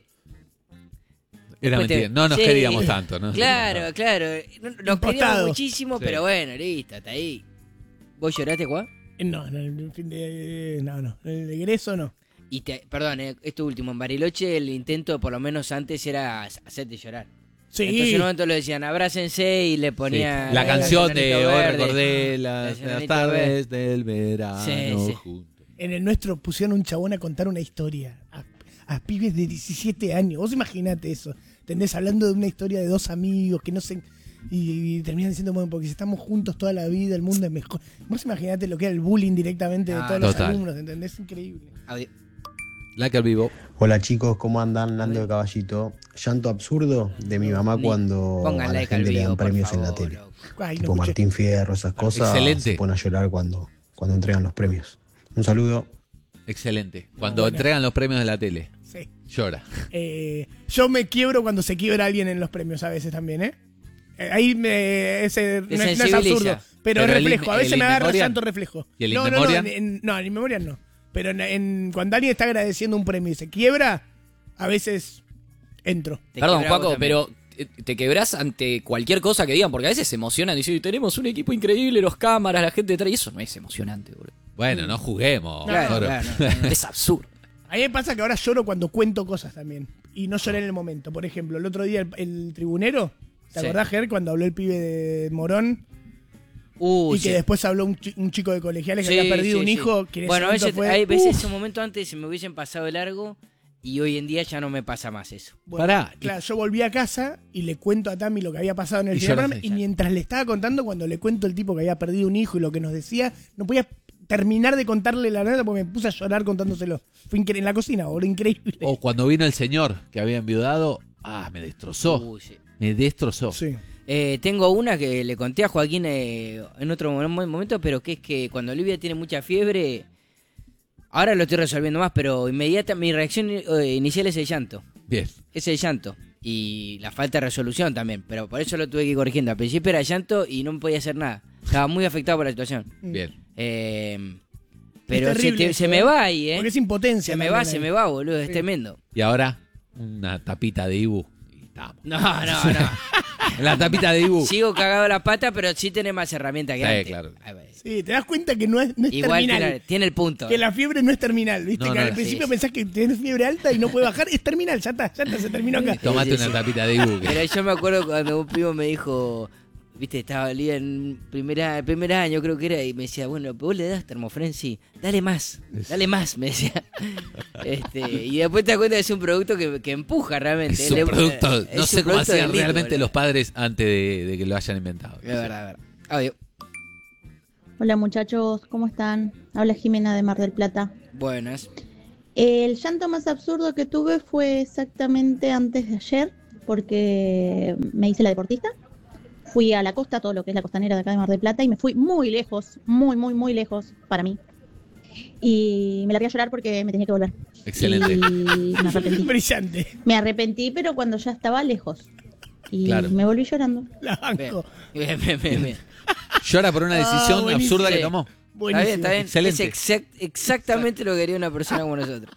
Era Después te- mentira. No nos Sí. queríamos tanto, ¿no? Claro, claro. No- Nos queríamos Impostado. muchísimo, Sí. pero bueno, listo, hasta ahí. ¿Vos lloraste, Juan? Eh, No, no, el fin de. No, no. El egreso no. Y te, perdón, eh, esto último, en Bariloche el intento, por lo menos antes, era hacerte llorar. Sí. Entonces en un momento le decían, abrácense y le Sí. ponía La canción de Enanito Hoy Verde. recordé las, El las Enanito tardes del verano Sí, sí. juntos. En el nuestro pusieron un chabón a contar una historia. A, a pibes de diecisiete años. Vos imaginate eso. ¿Entendés? Hablando de una historia de dos amigos que no se. Y, y terminan diciendo, bueno, porque si estamos juntos toda la vida, el mundo es mejor. Vos imaginate lo que era el bullying directamente de Ah, todos los total. alumnos, ¿entendés? Increíble. Audio. Like al vivo. Hola chicos, ¿cómo andan? Nando de Caballito. Llanto absurdo de mi mamá Ni- cuando a Pongan la like al gente le vivo, dan por premios en la favor, tele. loco. Ay, no Tipo escuché. Martín Fierro, esas cosas. Excelente. Se pone a llorar cuando, cuando entregan los premios. Un saludo. Excelente. Cuando buena. entregan los premios de la tele, Sí. llora. Eh, yo me quiebro cuando se quiebra alguien en los premios a veces también, ¿eh? Eh, Ahí me, ese, no, es, no es sensibiliza. absurdo, pero, Pero es el reflejo. in- A veces el me in agarra memoriam. llanto reflejo. ¿Y el no, in no, no, memoriam? en, en- no, en in memoriam no. Pero en, en- cuando alguien está agradeciendo un premio y se quiebra, a veces entro. Te Perdón, quebrás vos Juaco, también. pero eh, te quebrás ante cualquier cosa que digan, porque a veces se emocionan diciendo, tenemos un equipo increíble, los cámaras, la gente detrás, y eso no es emocionante, boludo. Bueno, no juguemos. Claro, Toro. claro, no, no. Es absurdo. A mí me pasa que ahora lloro cuando cuento cosas también. Y no lloré en el momento. Por ejemplo, el otro día el, el tribunero, ¿te Sí. acordás, Ger, cuando habló el pibe de Morón? Uh, y que sí. después habló un, chi- un chico de colegiales que Sí, había perdido sí, un sí. hijo. Que en ese Bueno, a momento veces, fue, hay veces uf. ese momento antes se me hubiesen pasado de largo y hoy en día ya no me pasa más eso. Bueno, Pará. claro, yo volví a casa y le cuento a Tami lo que había pasado en el Y final lloraste. programa, y mientras le estaba contando, cuando le cuento el tipo que había perdido un hijo y lo que nos decía, no podía terminar de contarle la nota porque me puse a llorar contándoselo. Fue incre- en la cocina, boludo, increíble. O cuando vino el señor que había enviudado, ah, me destrozó. Uy, sí. Me destrozó. Sí. Eh, tengo una que le conté a Joaquín eh, en otro mo- momento, pero que es que cuando Olivia tiene mucha fiebre, ahora lo estoy resolviendo más, pero inmediata mi reacción eh, inicial es el llanto. Bien. Es el llanto. Y la falta de resolución también, pero por eso lo tuve que ir corrigiendo. Al principio era llanto y no podía hacer nada. Estaba muy afectado por la situación. Bien. Eh, pero se, terrible te- eso, se me ¿eh? va ahí, ¿eh? Porque es impotencia. Se me también va, se ahí. me va, boludo. Es Sí. tremendo. Y ahora, una tapita de Ibu. Y estamos. No, no, no. La tapita de Ibu. Sigo cagado la pata, pero sí tenés más herramientas que Sí, antes. claro. Ahí va. Sí, te das cuenta que no es, no es Igual terminal. tiene, tiene el punto. Que la fiebre no es terminal, ¿viste? No, que no, al sí, principio sí. pensás que tenés fiebre alta y no puede bajar. Es terminal, ya está, ya está, se terminó acá. Tomate Sí, sí, una sí. tapita de Ibu. que- Pero yo me acuerdo cuando un primo me dijo, viste, estaba Olivia en primera, el primer año creo que era, y me decía, bueno, vos le das termofren, sí, dale más, dale más, me decía. Este, y después te das cuenta que es un producto que, que empuja realmente. Es un Le- producto, es no un sé cómo producto hacían del litro, realmente boludo. los padres antes de, de que lo hayan inventado. Es verdad, es verdad. Audio. Hola muchachos, ¿cómo están? Habla Jimena de Mar del Plata. Buenas. El llanto más absurdo que tuve fue exactamente antes de ayer, porque me hice la deportista. Fui a la costa, todo lo que es la costanera de acá de Mar del Plata, y me fui muy lejos, muy, muy, muy lejos para mí. Y me largué a llorar porque me tenía que volver. Excelente. Y me arrepentí. Brillante. Me arrepentí, pero cuando ya estaba lejos. Y Claro. me volví llorando. La banco. Bien, bien, bien, bien. Llora por una decisión Ah, buenísimo. absurda que Sí. tomó. Está bien, está bien. Excelente. Es exact- exactamente lo que quería una persona como nosotros.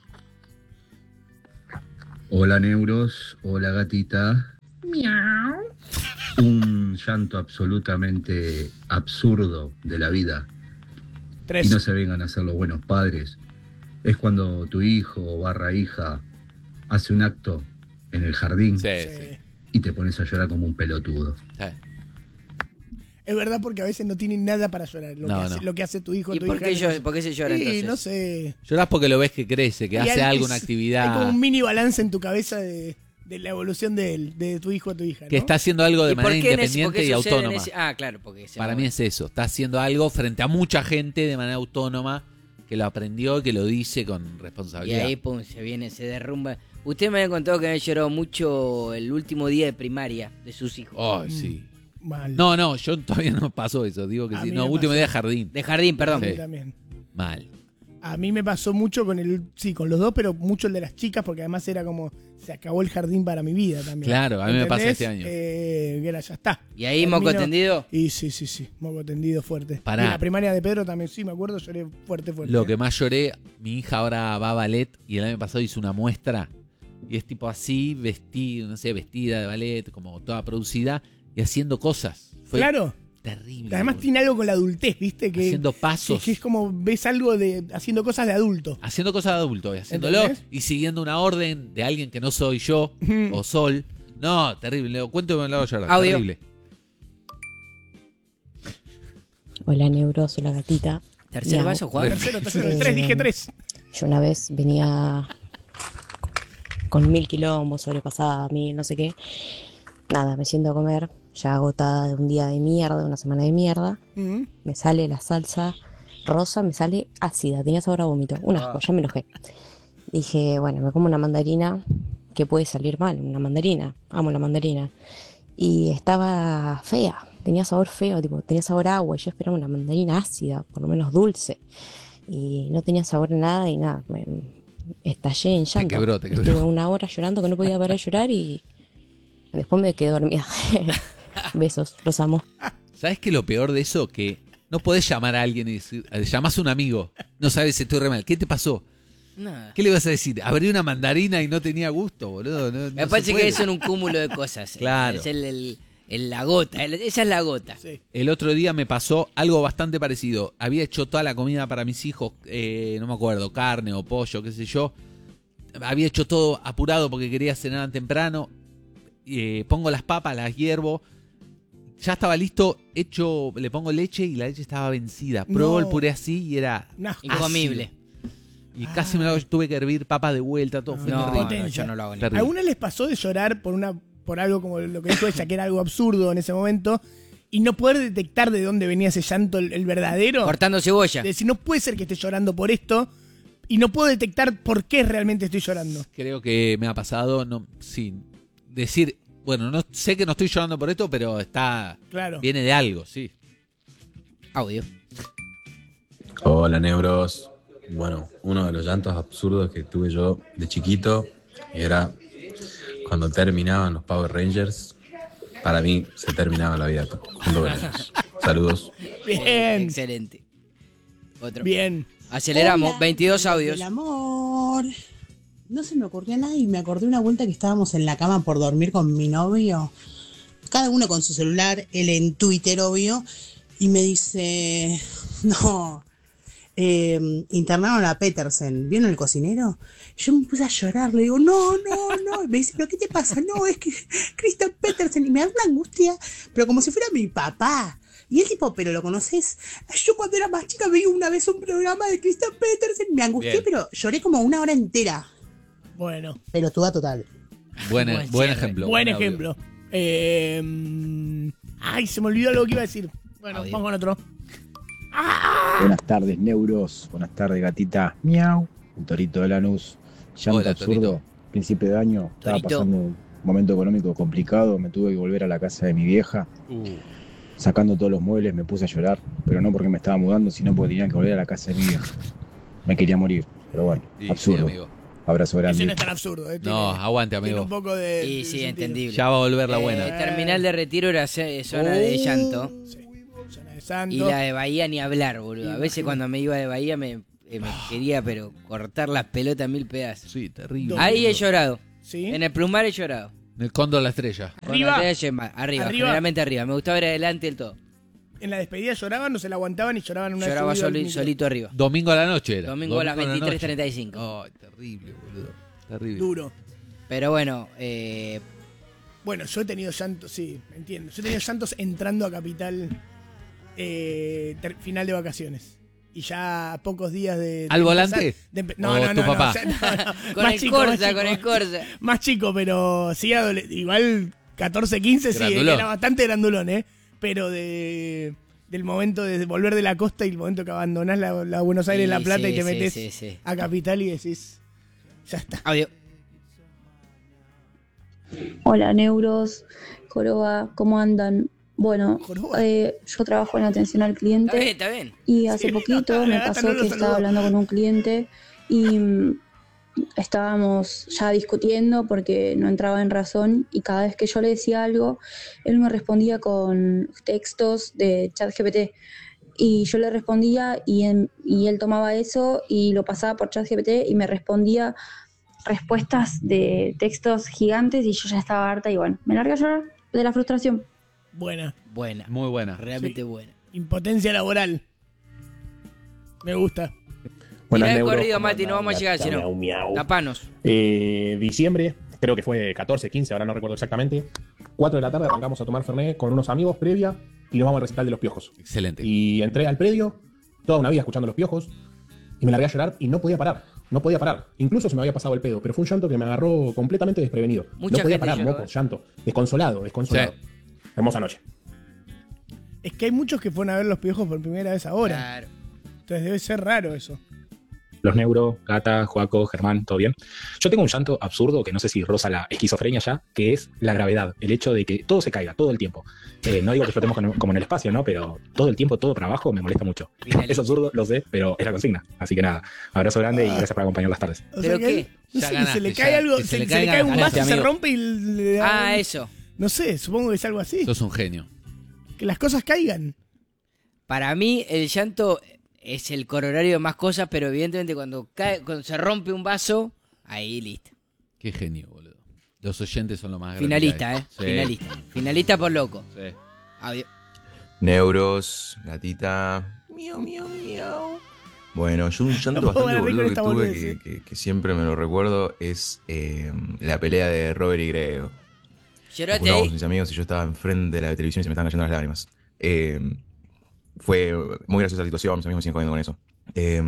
Hola Neuros, hola gatita. Miau. Un llanto absolutamente absurdo de la vida. Tres. Y no se vengan a ser los buenos padres. Es cuando tu hijo o barra hija hace un acto en el jardín Sí, sí. y te pones a llorar como un pelotudo. Sí. Es verdad porque a veces no tienen nada para llorar. Lo, No, que, hace, no. lo que hace tu hijo o ¿Y tu por hija. qué, yo, por qué se llora Sí, entonces? no sé. Llorás porque lo ves que crece, que Y hace hay- algo, una es- actividad. Hay como un mini balance en tu cabeza de, de la evolución de, él, de tu hijo o tu hija. ¿no? Que está haciendo algo de ¿Y por manera qué en ese- por independiente qué y sucede en autónoma. ese- Ah, claro, porque se Para mueve. mí es eso. Está haciendo algo frente a mucha gente de manera autónoma, que lo aprendió y que lo dice con Y responsabilidad. ahí, pum, se viene, se derrumba. Usted me había contado que había llorado mucho el último día de primaria de sus hijos. Ay, sí. Mal. No, no, yo todavía no pasó eso. Digo que A sí. mí No, me último pasó. día de jardín. De jardín, perdón. A mí Sí. también. Mal. A mí me pasó mucho con el. Sí, con los dos, pero mucho el de las chicas, porque además era como. Se acabó el jardín para mi vida también. Claro, a mí me pasa ¿Entendés? este año. Eh, que era, ya está. ¿Y ahí moco Termino- tendido? Y sí, sí, sí. Moco tendido fuerte. Pará. Y en la primaria de Pedro también, sí, me acuerdo, lloré fuerte, fuerte. Lo que más lloré, mi hija ahora va a ballet y el año pasado hizo una muestra y es tipo así, vestida, no sé, vestida de ballet, como toda producida y haciendo cosas. Fue Claro. terrible. Además boludo. tiene algo con la adultez, ¿viste? Que, Haciendo pasos. Que, que es como ves algo de. haciendo cosas de adulto. Haciendo cosas de adulto y haciéndolo ¿Entendés? y siguiendo una orden de alguien que no soy yo o Sol. No, terrible. Lo cuento y me lo hago llorar. Audio. Terrible. Hola Neuros, hola gatita. ¿Tercer Miau. vaso, Juan? Tercero, tercero, tres, dije tres. Yo una vez venía con mil kilómetros, sobrepasada, mil, no sé qué. Nada, me siento a comer, ya agotada de un día de mierda, de una semana de mierda. Mm. Me sale la salsa rosa, me sale ácida, tenía sabor a vómito. Un asco, ya me enojé. Dije, bueno, me como una mandarina, que puede salir mal, una mandarina. Amo la mandarina. Y estaba fea, tenía sabor feo, tipo, tenía sabor a agua. Y yo esperaba una mandarina ácida, por lo menos dulce. Y no tenía sabor a nada y nada, me estallé en llanto. quebró, te quebró. Estuve una hora llorando que no podía parar de llorar y después me quedé dormida. Besos, los amo. ¿Sabes qué es lo peor de eso? Que no podés llamar a alguien y decir, llamás a un amigo, no sabes si estoy re mal. ¿Qué te pasó? Nada. ¿Qué le vas a decir? Abrí una mandarina y no tenía gusto, boludo. No, no Me se parece puede. que eso es un cúmulo de cosas. Claro. Es el, el- el- la gota, el- esa es la gota. El otro día me pasó algo bastante parecido. Había hecho toda la comida para mis hijos, eh, no me acuerdo, carne o pollo, qué sé yo. Había hecho todo apurado porque quería cenar temprano. Eh, pongo las papas, las hiervo. Ya estaba listo, hecho, le pongo leche y la leche estaba vencida. Pruebo No. el puré así y era No. Incomible. ácido. Y casi me lo hago, tuve que hervir papas de vuelta, todo fue No, terrible. no, yo no lo hago ni. Terrible. ¿A alguna les pasó de llorar por una por algo como lo que dijo ella, que era algo absurdo en ese momento, y no poder detectar de dónde venía ese llanto, el, el verdadero? Cortando cebolla. De decir, no puede ser que esté llorando por esto, y no puedo detectar por qué realmente estoy llorando. Creo que me ha pasado, no, sí, decir, bueno, no sé que no estoy llorando por esto, pero está, Claro. viene de algo, sí. Audio. Hola Neuros. Bueno, uno de los llantos absurdos que tuve yo de chiquito era cuando terminaban los Power Rangers. Para mí se terminaba la vida junto con ellos. Saludos. Bien. Excelente. Otro. Bien. Aceleramos, Hola, veintidós audios. El amor. No se me ocurrió nada y me acordé una vuelta que estábamos en la cama por dormir con mi novio. Cada uno con su celular, él en Twitter, obvio. Y me dice, no, eh, internaron a Petersen. ¿Vieron el cocinero? Yo me puse a llorar, le digo, no, no, no. Y me dice, ¿pero qué te pasa? No, es que Christian Petersen. Y me da una angustia, pero como si fuera mi papá. Y él tipo, ¿pero lo conoces? Yo cuando era más chica vi una vez un programa de Christian Petersen. Me angustié, Bien. pero lloré como una hora entera. Bueno, Pero toda total. Buen, Buen buen cierre. ejemplo. buen audio. ejemplo. Eh, mm, ay, se me olvidó lo que iba a decir. Bueno, Audio. vamos con otro. Buenas tardes, Neuros. Buenas tardes, gatita. Miau. Un torito de Lanús. Llanto Hola, absurdo. Torito. Principio de año. Estaba Torito. pasando un momento económico complicado. Me tuve que volver a la casa de mi vieja. Uh, Sacando todos los muebles me puse a llorar. Pero no porque me estaba mudando, sino porque tenía que volver a la casa de mi vieja. Me quería morir. Pero bueno, y sí, absurdo. amigo. Abrazo Ese grande. no es tan absurdo. Eh. No, Tiene- aguante, tiene amigo. un poco de. Y de sí, sentido. entendible. Ya va a volver la Eh, buena. terminal de retiro era ce- zona de llanto. Zona de de Santos. Y la de Bahía ni hablar, boludo. A veces cuando me iba de Bahía me, eh, me quería, pero cortar las pelotas en mil pedazos. Sí, terrible. Ahí he llorado. ¿Sí? En el plumar he llorado. En el Cóndor la Estrella. ¿Arriba? Cuando te lleva- Arriba, ¿Arriba? generalmente arriba. Me gustaba ir adelante del todo. En la despedida lloraban, no se la aguantaban y lloraban una vez Lloraba subido al soli- micro. solito arriba. Domingo a la noche era. Domingo a las la noche. veintitrés treinta y cinco. Ay, terrible, boludo. Terrible. Duro. Pero bueno, eh, Bueno, yo he tenido llantos, sí, entiendo. Yo he tenido llantos entrando a Capital eh, ter- final de vacaciones. Y ya a pocos días de... de ¿Al volante? empezar- de empe- no, ¿O no, tu no, no, papá? o sea, no, no. con Más el chico, más Corsa, chico. con el Corsa. Más chico, pero sí, adole- igual catorce, quince, sí, Grandulón. era bastante grandulón, ¿eh? Pero de del momento de volver de la costa y el momento que abandonás la, la Buenos Aires, Sí, La Plata sí, y te sí, metes sí, sí. a Capital y decís, ya está. Audio. Hola, Neuros, Joroba, ¿cómo andan? Bueno, eh, yo trabajo en atención al Está bien, cliente está bien. y hace Sí, poquito la me gata pasó no lo que estaba saludó. hablando con un cliente y mm, estábamos ya discutiendo porque no entraba en razón y cada vez que yo le decía algo, él me respondía con textos de ChatGPT. Y yo le respondía y, en- y él tomaba eso y lo pasaba por ChatGPT y me respondía respuestas de textos gigantes y yo ya estaba harta y bueno, me largué a llorar de la frustración. Buena. Buena. Muy buena. Realmente Sí. buena. Impotencia laboral. Me gusta. Mirá el Neuro, corrido, ¿cómo Mati, no andan? vamos a llegar, si Miau, no. miau. Tapanos. Eh, diciembre, creo que fue catorce, quince, ahora no recuerdo exactamente. cuatro de la tarde arrancamos a tomar Fernet con unos amigos previa y nos vamos al recital de Los Piojos. Excelente. Y entré al predio, toda una vida escuchando Los Piojos, y me largué a llorar y no podía parar. No podía parar. Incluso se me había pasado el pedo, pero fue un llanto que me agarró completamente desprevenido. Mucha no podía gente parar, lloró, moco, ¿eh? llanto. Desconsolado, desconsolado. Hermosa noche. Es que hay muchos que fueron a ver Los Piojos por primera vez ahora. Claro. Entonces debe ser raro eso. Los Neuro, Gata, Joaco, Germán, ¿todo bien? Yo tengo un llanto absurdo que no sé si roza la esquizofrenia ya, que es la gravedad, el hecho de que todo se caiga, todo el tiempo. Eh, no digo que flotemos con- como en el espacio, ¿no? Pero todo el tiempo, todo para abajo me molesta mucho. Finalista. Es absurdo, lo sé, pero es la consigna. Así que nada, abrazo grande y gracias por acompañar las tardes. O ¿Pero sea que qué? él, no Ya sé, ganaste, se le ya, cae algo, que se, se le se le caiga cae un ganaste, vaso, se amigo. rompe y le da- Ah, eso. No sé, supongo que es algo así. Sos un genio. Que las cosas caigan. Para mí, el llanto es el corolario de más cosas, pero evidentemente cuando cae, cuando se rompe un vaso, ahí listo. Qué genio, boludo. Los oyentes son lo más grande. Finalista, que hay. ¿eh? Sí. Finalista. Finalista por loco. Sí. Audio. Neuros, gatita. Miau, miau, miau. Bueno, yo un llanto No puedo bastante parar de boludo que esta tuve, boludez, que, eh. que- que siempre me lo recuerdo, es eh, la pelea de Robert y Grego. Llorate Jugábamos ahí. mis amigos y yo estaba enfrente de la televisión y se me estaban cayendo las lágrimas. Eh, fue muy graciosa la situación, mis amigos me siguen jodiendo con eso. Eh,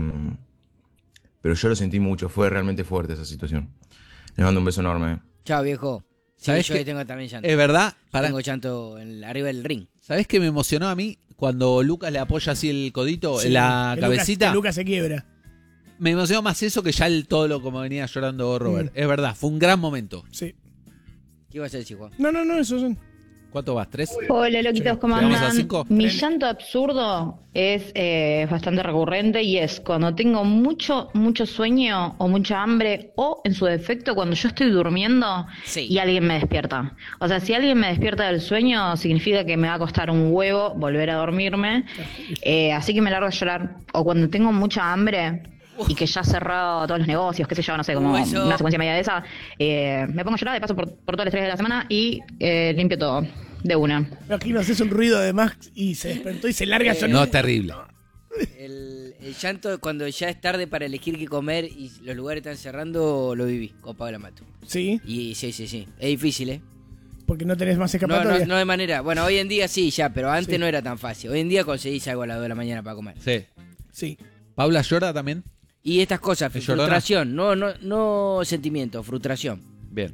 pero yo lo sentí mucho, fue realmente fuerte esa situación. Les mando un beso enorme. Chao, viejo. Sí, ¿Sabés yo qué? ahí tengo también llanto. Es verdad. Para, Tengo llanto en- arriba del ring. ¿Sabés qué me emocionó a mí? Cuando Lucas le apoya así el codito Sí, en la que cabecita. Lucas, que Lucas se quiebra. Me emocionó más eso que ya el todo lo como venía llorando Robert. Mm. Es verdad, fue un gran momento. Sí. ¿Qué ibas a decir, Juan? No, no, no, eso son. ¿Cuánto vas? ¿Tres? Hola, loquitos, ¿cómo ¿Llegamos a andan? cinco? Mi llanto absurdo es eh, bastante recurrente y es cuando tengo mucho, mucho sueño o mucha hambre o, en su defecto, cuando yo estoy durmiendo y alguien me despierta. O sea, si alguien me despierta del sueño, significa que me va a costar un huevo volver a dormirme. Eh, así que me largo a llorar. O cuando tengo mucha hambre y que ya he cerrado todos los negocios, qué sé yo, no sé, como Uh, eso. una secuencia media de esa, eh, me pongo a llorar, de paso por, por todo el estrés de la semana y eh, limpio todo de una. Pero aquí no haces un ruido de Max y se despertó y se larga a llorar. No, terrible. El, el llanto cuando ya es tarde para elegir qué comer y los lugares están cerrando, lo viví con Paola Mato. Sí, Y sí, sí, sí. Es difícil, ¿eh? porque no tenés más No, escapatoria. no, no de manera. Bueno, hoy en día sí, ya, pero antes Sí. no era tan fácil. Hoy en día conseguís algo a las dos de la mañana para comer. Sí. Sí. ¿Paula llora también? Y estas cosas, ¿Es llorona? frustración, no, no, no sentimiento, frustración. Bien.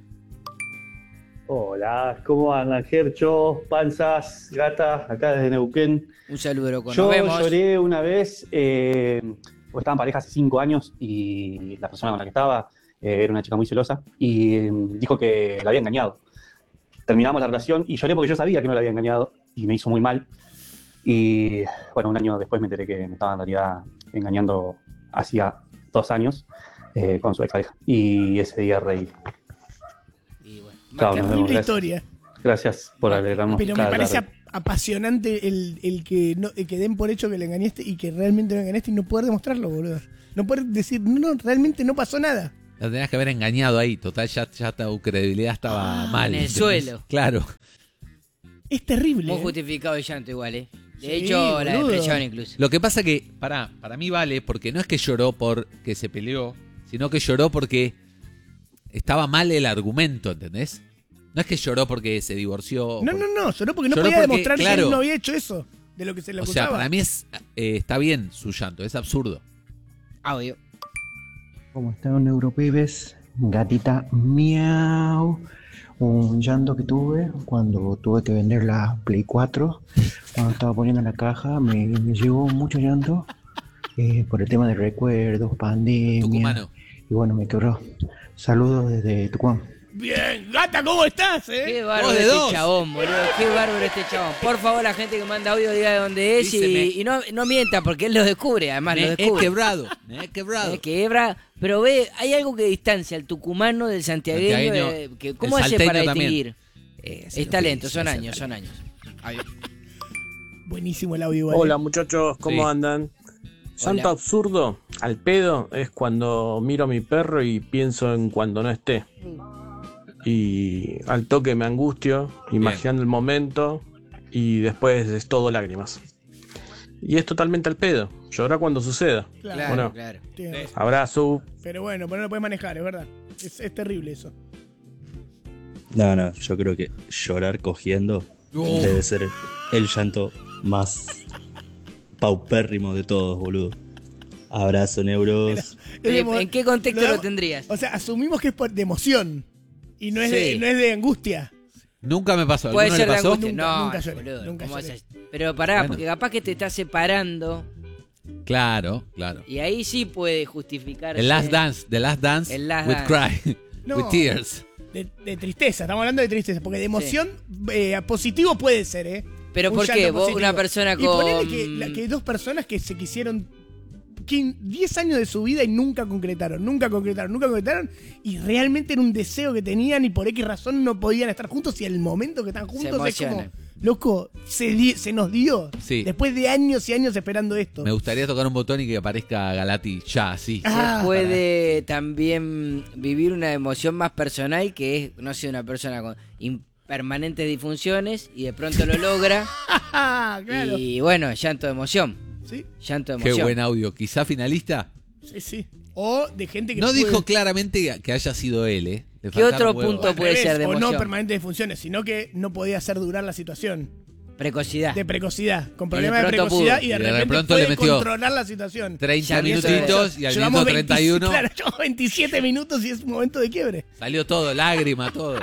Hola, ¿cómo andan, Gercho, Panzas, Gata, acá desde Neuquén? Un saludo, loco. Yo Nos vemos. lloré una vez, eh, porque estaba en pareja hace cinco años y la persona con la que estaba eh, era una chica muy celosa y eh, dijo que la había engañado. Terminamos la relación y lloré porque yo sabía que no la había engañado y me hizo muy mal. Y bueno, un año después me enteré que me estaba en realidad engañando hacía dos años eh, con su expareja. Y ese día reí. Chao, nos vemos, Terrible gracias. historia. Gracias por alegrarnos Pero me cada parece tarde. apasionante el, el, que no, el que den por hecho que le engañaste y que realmente lo engañaste y no poder demostrarlo, boludo. No poder decir, no, no, realmente no pasó nada. La tenías que haber engañado ahí. Total, ya, ya tu credibilidad estaba Ah, mal. en el ¿entendés? suelo. Claro. Es terrible. Muy ¿eh? justificado el llanto igual, ¿eh? De Sí, hecho, la boludo. depresión incluso. Lo que pasa que, para, para mí vale, porque no es que lloró porque se peleó, sino que lloró porque estaba mal el argumento, ¿entendés? No es que lloró porque se divorció. No, no, no, lloró porque no Lloró podía porque, demostrar claro, que él no había hecho eso de lo que se le O acusaba. sea, para mí es eh, está bien su llanto, es absurdo. Audio. ¿Cómo están, Neuropibes? Gatita miau. Un llanto que tuve cuando tuve que vender la Play cuatro. Cuando estaba poniendo la caja, me, me llegó mucho llanto eh, por el tema de recuerdos, pandemia. Tucumano. Y bueno, me quebró. Saludos desde Tucumán. Bien, gata, ¿cómo estás, eh? Qué bárbaro Vos de este dos. chabón, boludo. Qué bárbaro este chabón. Por favor, la gente que manda audio diga de dónde es y, Díceme. y no, no mienta porque él lo descubre, además Me lo he descubre. quebrado, me he quebrado. Me quebra, pero ve, hay algo que distancia al tucumano del santiagueño. Santiagueño, eh, que, ¿Cómo el hace salteño para también. distinguir? Eh, es sí, talento, sí, son sí, años, sí. son años. Audio. Buenísimo el audio igual. Hola muchachos, ¿cómo Sí. andan? Santo Hola. absurdo al pedo es cuando miro a mi perro y pienso en cuando no esté. Y al toque me angustio, imaginando el momento y después es todo lágrimas. Y es totalmente al pedo, llorar cuando suceda. Claro, ¿O no? claro. Tiene razón. Abrazo. Pero bueno, pero no lo puedes manejar, es verdad. Es, es terrible eso. No, no, yo creo que llorar cogiendo Oh. debe ser el llanto más paupérrimo de todos, boludo. Abrazo, neuros. Es Eh, de- ¿En qué contexto lo lo, damos- tendrías? O sea, asumimos que es por- de emoción y no es, de, Sí. no es de angustia. Nunca me pasó. Puede ¿Alguno ser le de pasó? angustia. Nunca, no, nunca lloré, boludo, nunca ¿cómo lloré. haces? Pero pará, Bueno. porque capaz que te estás separando Claro, claro. y ahí sí puede justificarse. El Last Dance, The Last Dance El Last with Dance. Cry, No. with Tears. De, de tristeza, estamos hablando de tristeza. Porque de emoción, eh, positivo puede ser, ¿eh? Pero Un ¿por qué? llanto Vos, positivo. una persona Y ponele con- que, la- que dos personas que se quisieron quin- diez años de su vida y nunca concretaron, nunca concretaron, nunca concretaron. Y realmente era un deseo que tenían y por X razón no podían estar juntos. Y el momento que están juntos es como, emocionan. loco, se, di- se nos dio. Sí. Después de años y años esperando esto. Me gustaría tocar un botón y que aparezca Galati ya, así. Ah, Se puede también vivir una emoción más personal que es, no sé, una persona con in- permanentes disfunciones y de pronto lo logra claro. y bueno, llanto de emoción. Sí. Llanto de Qué emoción. buen audio. Quizá finalista. Sí, sí. O de gente que No puede- dijo claramente que haya sido él, ¿eh? Le ¿Qué faltaron otro huevos. punto al puede revés, ser de o emoción? no permanentes disfunciones, sino que no podía hacer durar la situación. Precocidad. De precocidad, con Y problemas de de, pronto precocidad pudo. y de Y de repente pronto puede le metió controlar la situación. treinta Ya, eso- minutitos y al llevamos minuto treinta y uno Claro, llevamos veintisiete minutos y es un momento de quiebre. Salió todo, lágrima, todo.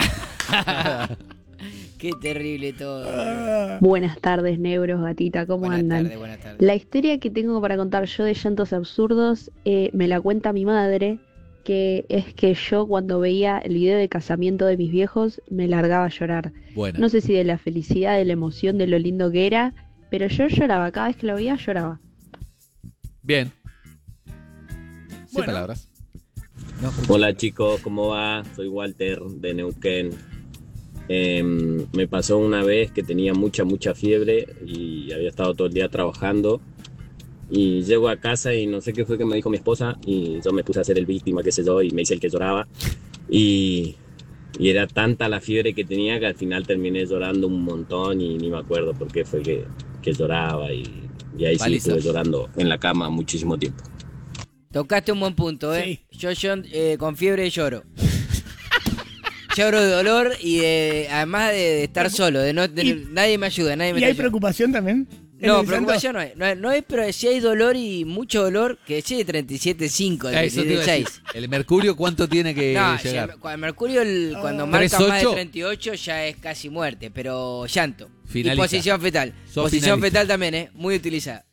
Qué terrible todo. Buenas tardes, Neuros, gatita, ¿cómo Buenas andan? tardes, buenas tardes. La historia que tengo para contar yo de llantos absurdos eh, me la cuenta mi madre, que es que yo cuando veía el video de casamiento de mis viejos me largaba a llorar. Bueno. No sé si de la felicidad, de la emoción, de lo lindo que era, pero yo lloraba, cada vez que lo veía lloraba. Bien. Sin Bueno. palabras. Hola chicos, ¿cómo va? Soy Walter de Neuquén. Em, me pasó una vez que tenía mucha, mucha fiebre y había estado todo el día trabajando y llego a casa y no sé qué fue que me dijo mi esposa y yo me puse a hacer el víctima, qué sé yo, y me hice el que lloraba y, y era tanta la fiebre que tenía que al final terminé llorando un montón y ni me acuerdo por qué fue que, que lloraba y, y ahí sí Paliza. estuve llorando en la cama muchísimo tiempo. Tocaste un buen punto, ¿eh? Yo, yo eh, con fiebre lloro. Lloro de dolor y de- además de, de estar solo, de no de- Y- nadie me ayuda, nadie me ¿Y está hay ayudando. preocupación también? ¿En No, el preocupación no hay, no hay, no hay, pero si hay dolor y mucho dolor, que sí de treinta y siete punto cinco, de Eso te iba a decir. seis. El mercurio, ¿cuánto tiene que No, si llegar? el, cuando el mercurio el- cuando Ah. marca más de ¿tres ocho? treinta y ocho ya es casi muerte, pero llanto. Finaliza. Y posición fetal. Sos posición finalista. fetal también, ¿eh? Muy utilizada.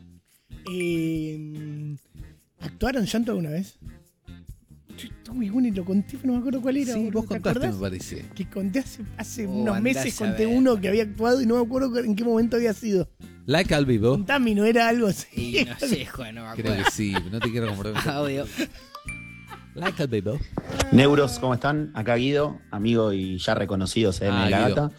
Eh, ¿Actuaron llanto alguna vez? Yo estuve muy bueno y lo conté, pero no me acuerdo cuál era. Sí, boludo, vos ¿te contaste, acordás? me parece. Que conté hace, hace Oh, unos andás meses, a conté ver. uno que había actuado y no me acuerdo en qué momento había sido. Like al vivo. Contame, ¿no era algo así? Y no sé, Juan, no me acuerdo. Creo que sí, no te quiero comprometer. Audio. Like al vivo. Neuros, ¿cómo están? Acá Guido, amigo y ya reconocido C M Ah, de la Guido. Gata.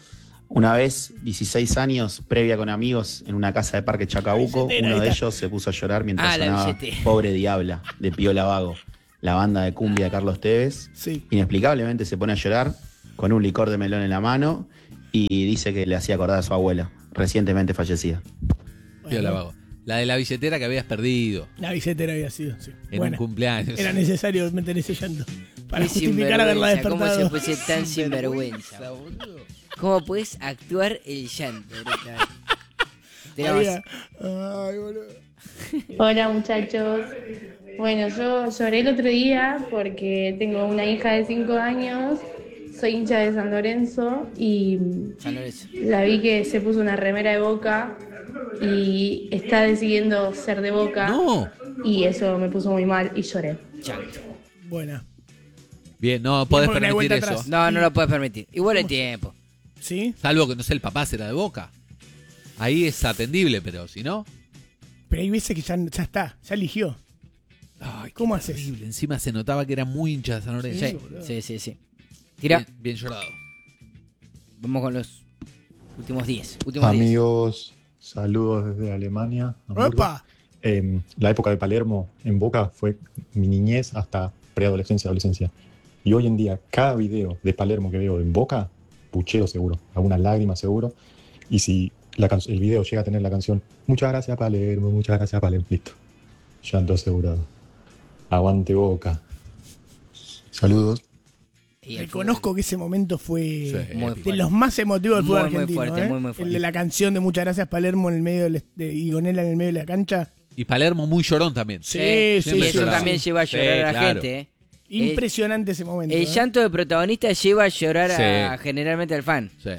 Una vez, dieciséis años, previa con amigos, en una casa de Parque Chacabuco, uno de ellos se puso a llorar mientras Ah, la sonaba billetera. Pobre Diabla, de Piola Vago, la banda de cumbia de Carlos Tevez. Sí. Inexplicablemente se pone a llorar con un licor de melón en la mano y dice que le hacía acordar a su abuela, recientemente fallecida. Piola Vago. La de la billetera que habías perdido La billetera había sido, sí. en Buena. un cumpleaños. Era necesario meter ese llanto para Qué justificar haberla sinvergüenza, despertado. ¿Cómo se puede ser tan sinvergüenza? ¿Cómo puedes actuar el llanto? Tenemos- Había- Ay, boludo. Hola muchachos. Bueno, yo lloré el otro día porque tengo una hija de cinco años, soy hincha de San Lorenzo y San Lorenzo. la vi que se puso una remera de Boca y está decidiendo ser de Boca. No. Y eso me puso muy mal y lloré. Buena. Bien, no podés porque no hay permitir vuelta eso. atrás. No, no lo puedes permitir. Igual el tiempo. ¿Sí? Salvo que, no sé, el papá será de Boca. Ahí es atendible, pero si no... Pero hay veces que ya, ya está, ya eligió. Ay, ¿Cómo haces? terrible. Encima se notaba que era muy hincha de San Lorenzo. Sí, sí, sí, sí. Tira. Bien, bien llorado. Vamos con los últimos diez. Últimos diez. Amigos, saludos desde Alemania. Hamburgo. ¡Opa! Eh, la época de Palermo en Boca fue mi niñez hasta preadolescencia, adolescencia. Y hoy en día, cada video de Palermo que veo en Boca, pucheo seguro, algunas lágrimas seguro. Y si la can- el video llega a tener la canción Muchas gracias Palermo, muchas gracias Palermo, listo. Llanto asegurado. Aguante Boca. Saludos. Reconozco que ese momento fue Muy de fuerte. los más emotivos del fútbol Muy, muy argentino. fuerte, ¿eh? muy, muy fuerte. El de la canción de Muchas gracias Palermo en el medio del est- de, y Gonella en el medio de la cancha. Y Palermo muy llorón también. Sí, Sí, sí, y Siempre eso lloraba. también lleva a llorar Sí, a la claro. gente. ¿eh? Impresionante ese momento. El ¿eh? llanto del protagonista lleva a llorar a, Sí. generalmente al fan. Sí.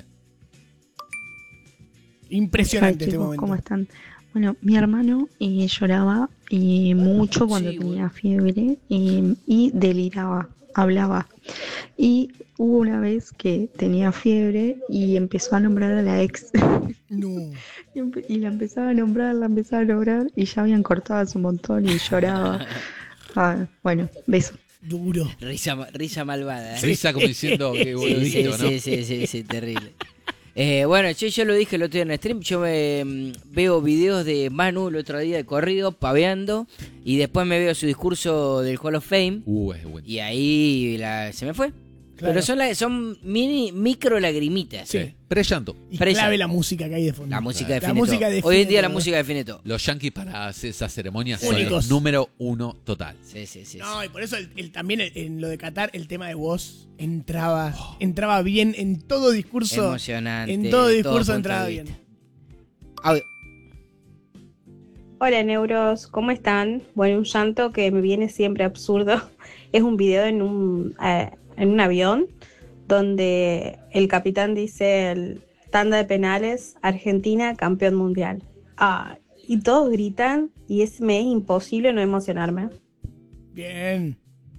Impresionante Hola, este chicos, momento. ¿cómo están? Bueno, mi hermano eh, lloraba eh, mucho cuando tenía fiebre eh, y deliraba, hablaba. Y hubo una vez que tenía fiebre y empezó a nombrar a la ex. No. y, empe- y la empezaba a nombrar, la empezaba a nombrar y ya habían cortado hace un montón y lloraba. Ah, bueno, beso. Duro. Risa, ma- risa malvada. ¿eh? Risa como diciendo que Sí, boludito, sí, ¿no? sí, sí, sí, sí, terrible. Eh, bueno, yo, yo lo dije el otro día en el stream, yo me, mm, veo videos de Manu el otro día de corrido, paveando, y después me veo su discurso del Hall of Fame, Uh, es bueno. y ahí la- se me fue. Claro. Pero son, la- son mini, micro lagrimitas. Sí. Pre-llanto. Y Presa. clave la música que hay de fondo. La música La define música todo. define Hoy en día la todo. música define todo. Los Yankees para hacer esas ceremonias son Únicos. los número uno total. Sí, sí, sí. No, y por eso el, el- también el- en lo de Qatar, el tema de voz entraba, entraba bien en todo discurso. Emocionante. En todo discurso punto entraba de bien. vista. Audio. Hola Neuros, ¿cómo están? Bueno, un llanto que me viene siempre absurdo. Es un video en un, eh, en un avión donde el capitán dice el tanda de penales, Argentina campeón mundial. Ah, y todos gritan y es, me es imposible no emocionarme. Bien.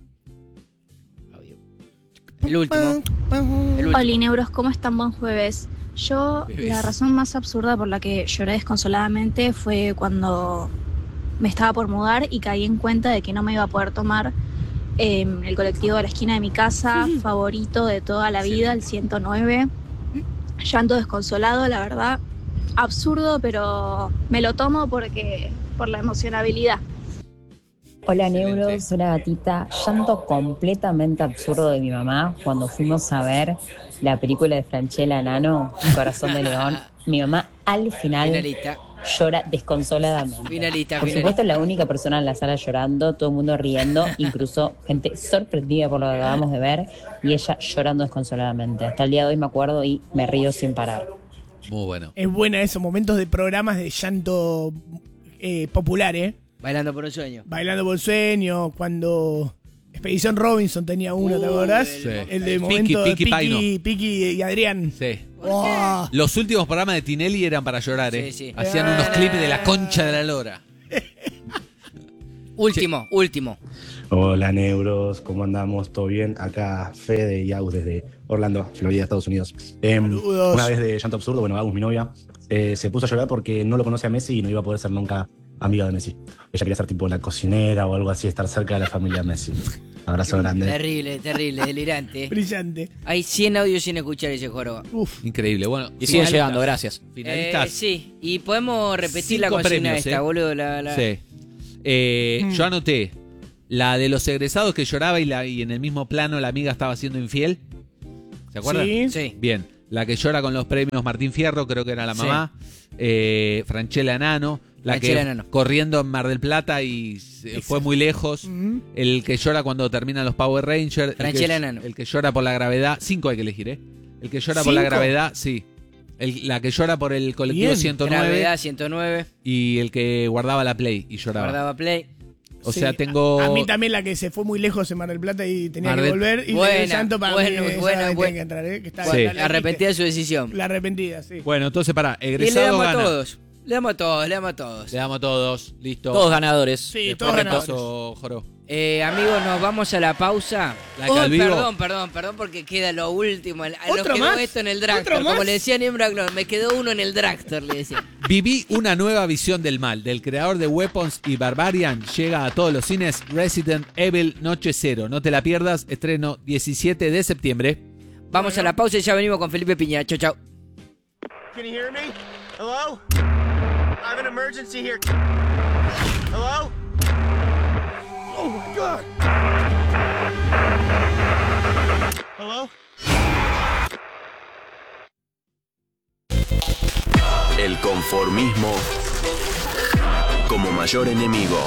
El último. El último. Hola Neuros, ¿cómo están? Buen jueves. Yo, Bebés. la razón más absurda por la que lloré desconsoladamente fue cuando me estaba por mudar y caí en cuenta de que no me iba a poder tomar eh, el colectivo de la esquina de mi casa, favorito de toda la vida, el ciento nueve. Llanto desconsolado, la verdad. Absurdo, pero me lo tomo porque por la emocionabilidad. Hola Neuros, soy la gatita. Llanto completamente absurdo de mi mamá cuando fuimos a ver la película de Franchella Nano, Corazón de León. Mi mamá al final Finalista. llora desconsoladamente. Finalista, Por finalista. supuesto, la única persona en la sala llorando, todo el mundo riendo, incluso gente sorprendida por lo que acabamos de ver, y ella llorando desconsoladamente. Hasta el día de hoy me acuerdo y me río sin parar. Muy bueno. Es buena esos momentos de programas de llanto eh, popular, ¿eh? Bailando por un sueño. Bailando por el sueño, cuando Expedición Robinson tenía uno, ¿te Uh, acordás? sí. El de Piki, momento de Piki Piki, Paino. Piki y Adrián. Sí. Oh, Los últimos programas de Tinelli eran para llorar, ¿eh? Sí, sí. Hacían unos clips de la concha de la lora. Último, último. Hola Neuros, ¿cómo andamos? ¿Todo bien? Acá Fede y Agus desde Orlando, Florida, Estados Unidos. Em, Saludos. una vez de llanto absurdo, bueno, Agus, mi novia, eh, se puso a llorar porque no lo conoce a Messi y no iba a poder ser nunca amiga de Messi. Ella quería ser tipo la cocinera o algo así, estar cerca de la familia Messi. Abrazo grande. Terrible, terrible, delirante. Brillante. Hay cien audios sin escuchar ese joroba. Uf. Increíble. Bueno, Y siguen finalistas. llegando, gracias. Finalistas. Eh, sí, y podemos repetir la Cinco consigna premios, esta, ¿eh? boludo. La, la... Sí. Eh, Mm. Yo anoté la de los egresados que lloraba y, la, y en el mismo plano la amiga estaba siendo infiel. ¿Se acuerdan? Sí. Sí. Bien. La que llora con los premios Martín Fierro, creo que era la Sí. mamá. Eh, Franchella Enano. La Franchella que Enano. corriendo en Mar del Plata y se fue muy lejos. Ujú. El que llora cuando terminan los Power Rangers. El que, Franchella Enano. el que llora por la gravedad. Cinco hay que elegir, ¿eh? El que llora por la ¿Cinco? gravedad, sí. El- la que llora por el colectivo Bien. ciento nueve. Gravedad ciento nueve. Y el que guardaba la Play y lloraba. Guardaba play. O Sí, sea, tengo. A, a mí también la que se fue muy lejos en Mar del Plata y tenía Mar que del- volver. Y Buena, el santo para bueno, mí esa buena, tiene buena. que entrar, ¿eh? Que está, Sí. la- la- Arrepentida de su decisión. La arrepentida, sí. Bueno, entonces pará. Y le Egresado damos a gana. todos. Le damos a todos, le damos a todos. Le damos a todos. Listo. Todos ganadores. Sí, Después todos ganadores. repaso, Joro. Eh, amigos, nos vamos a la pausa. La Oh, Calvivo. perdón, perdón, perdón, porque queda lo último. el- Nos ¿Otro quedó más? esto en el ¿Otro dragster. más? Como le decía Niembra Glon, me quedó uno en el dragster, le decía. Viví una nueva visión del mal. Del creador de Weapons y Barbarian llega a todos los cines Resident Evil Noche Cero. No te la pierdas. Estreno diecisiete de septiembre. Vamos a la pausa y ya venimos con Felipe Piña. Chau, chau. Can you hear me? Hello? I have an emergency here. Hello? Oh my god. Hello? El conformismo como mayor enemigo.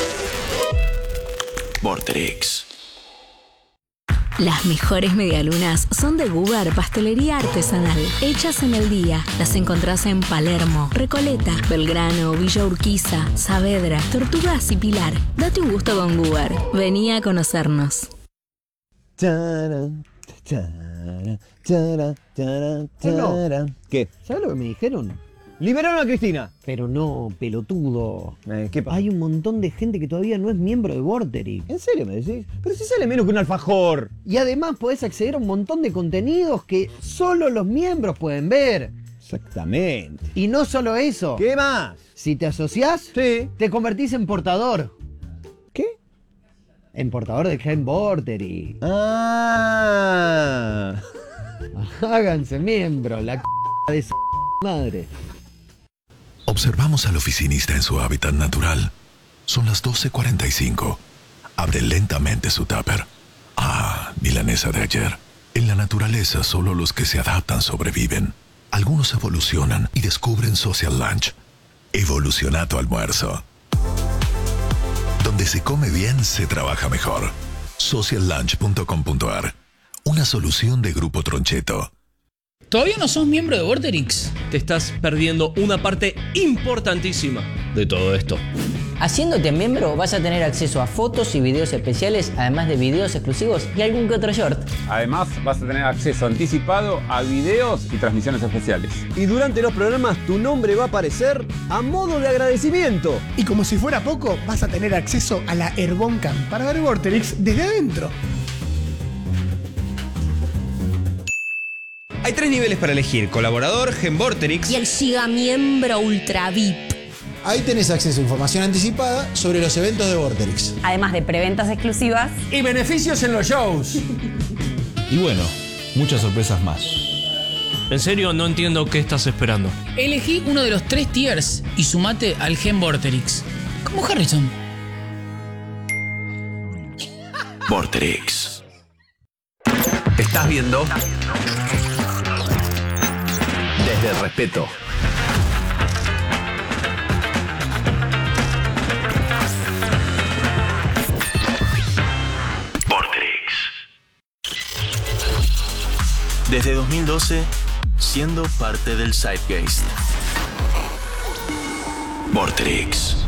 Vorterix. Las mejores medialunas son de Gubar Pastelería Artesanal, hechas en el día. Las encontrás en Palermo, Recoleta, Belgrano, Villa Urquiza, Saavedra, Tortugas y Pilar. Date un gusto con Gubar. Vení a conocernos. Charan, charan, charan, charan, charan. ¿Qué? ¿Sabes lo que me dijeron? Liberaron a Cristina. Pero no, pelotudo. Eh, ¿Qué pasa? Hay un montón de gente que todavía no es miembro de Vorterix. ¿En serio me decís? Pero si sale menos que un alfajor. Y además podés acceder a un montón de contenidos que solo los miembros pueden ver. Exactamente. Y no solo eso. ¿Qué más? Si te asociás, sí, te convertís en portador. ¿Qué? En portador del gen Vorterix. Ah. Háganse miembro, la c de su madre. Observamos al oficinista en su hábitat natural. Son las doce cuarenta y cinco. Abre lentamente su tupper. Ah, milanesa de ayer. En la naturaleza solo los que se adaptan sobreviven. Algunos evolucionan y descubren Social Lunch. Evoluciona tu almuerzo. Donde se come bien, se trabaja mejor. social lunch punto com punto a r. Una solución de Grupo Troncheto. ¿Todavía no sos miembro de Vorterix? Te estás perdiendo una parte importantísima de todo esto. Haciéndote miembro vas a tener acceso a fotos y videos especiales, además de videos exclusivos y algún que otro short. Además, vas a tener acceso anticipado a videos y transmisiones especiales. Y durante los programas tu nombre va a aparecer a modo de agradecimiento. Y como si fuera poco, vas a tener acceso a la Airboncam para ver Vorterix desde adentro. Hay tres niveles para elegir: colaborador, Gen Vorterix Y el Giga Miembro Ultra V I P. Ahí tenés acceso a información anticipada sobre los eventos de Vorterix. Además de preventas exclusivas Y beneficios en los shows. Y bueno, muchas sorpresas más. En serio, no entiendo qué estás esperando. Elegí uno de los tres tiers y sumate al Gen Vorterix. Como Harrison. Vorterix. Estás viendo Desde el Respeto. Vorterix. Desde dos mil doce, siendo parte del Zeitgeist. Vorterix.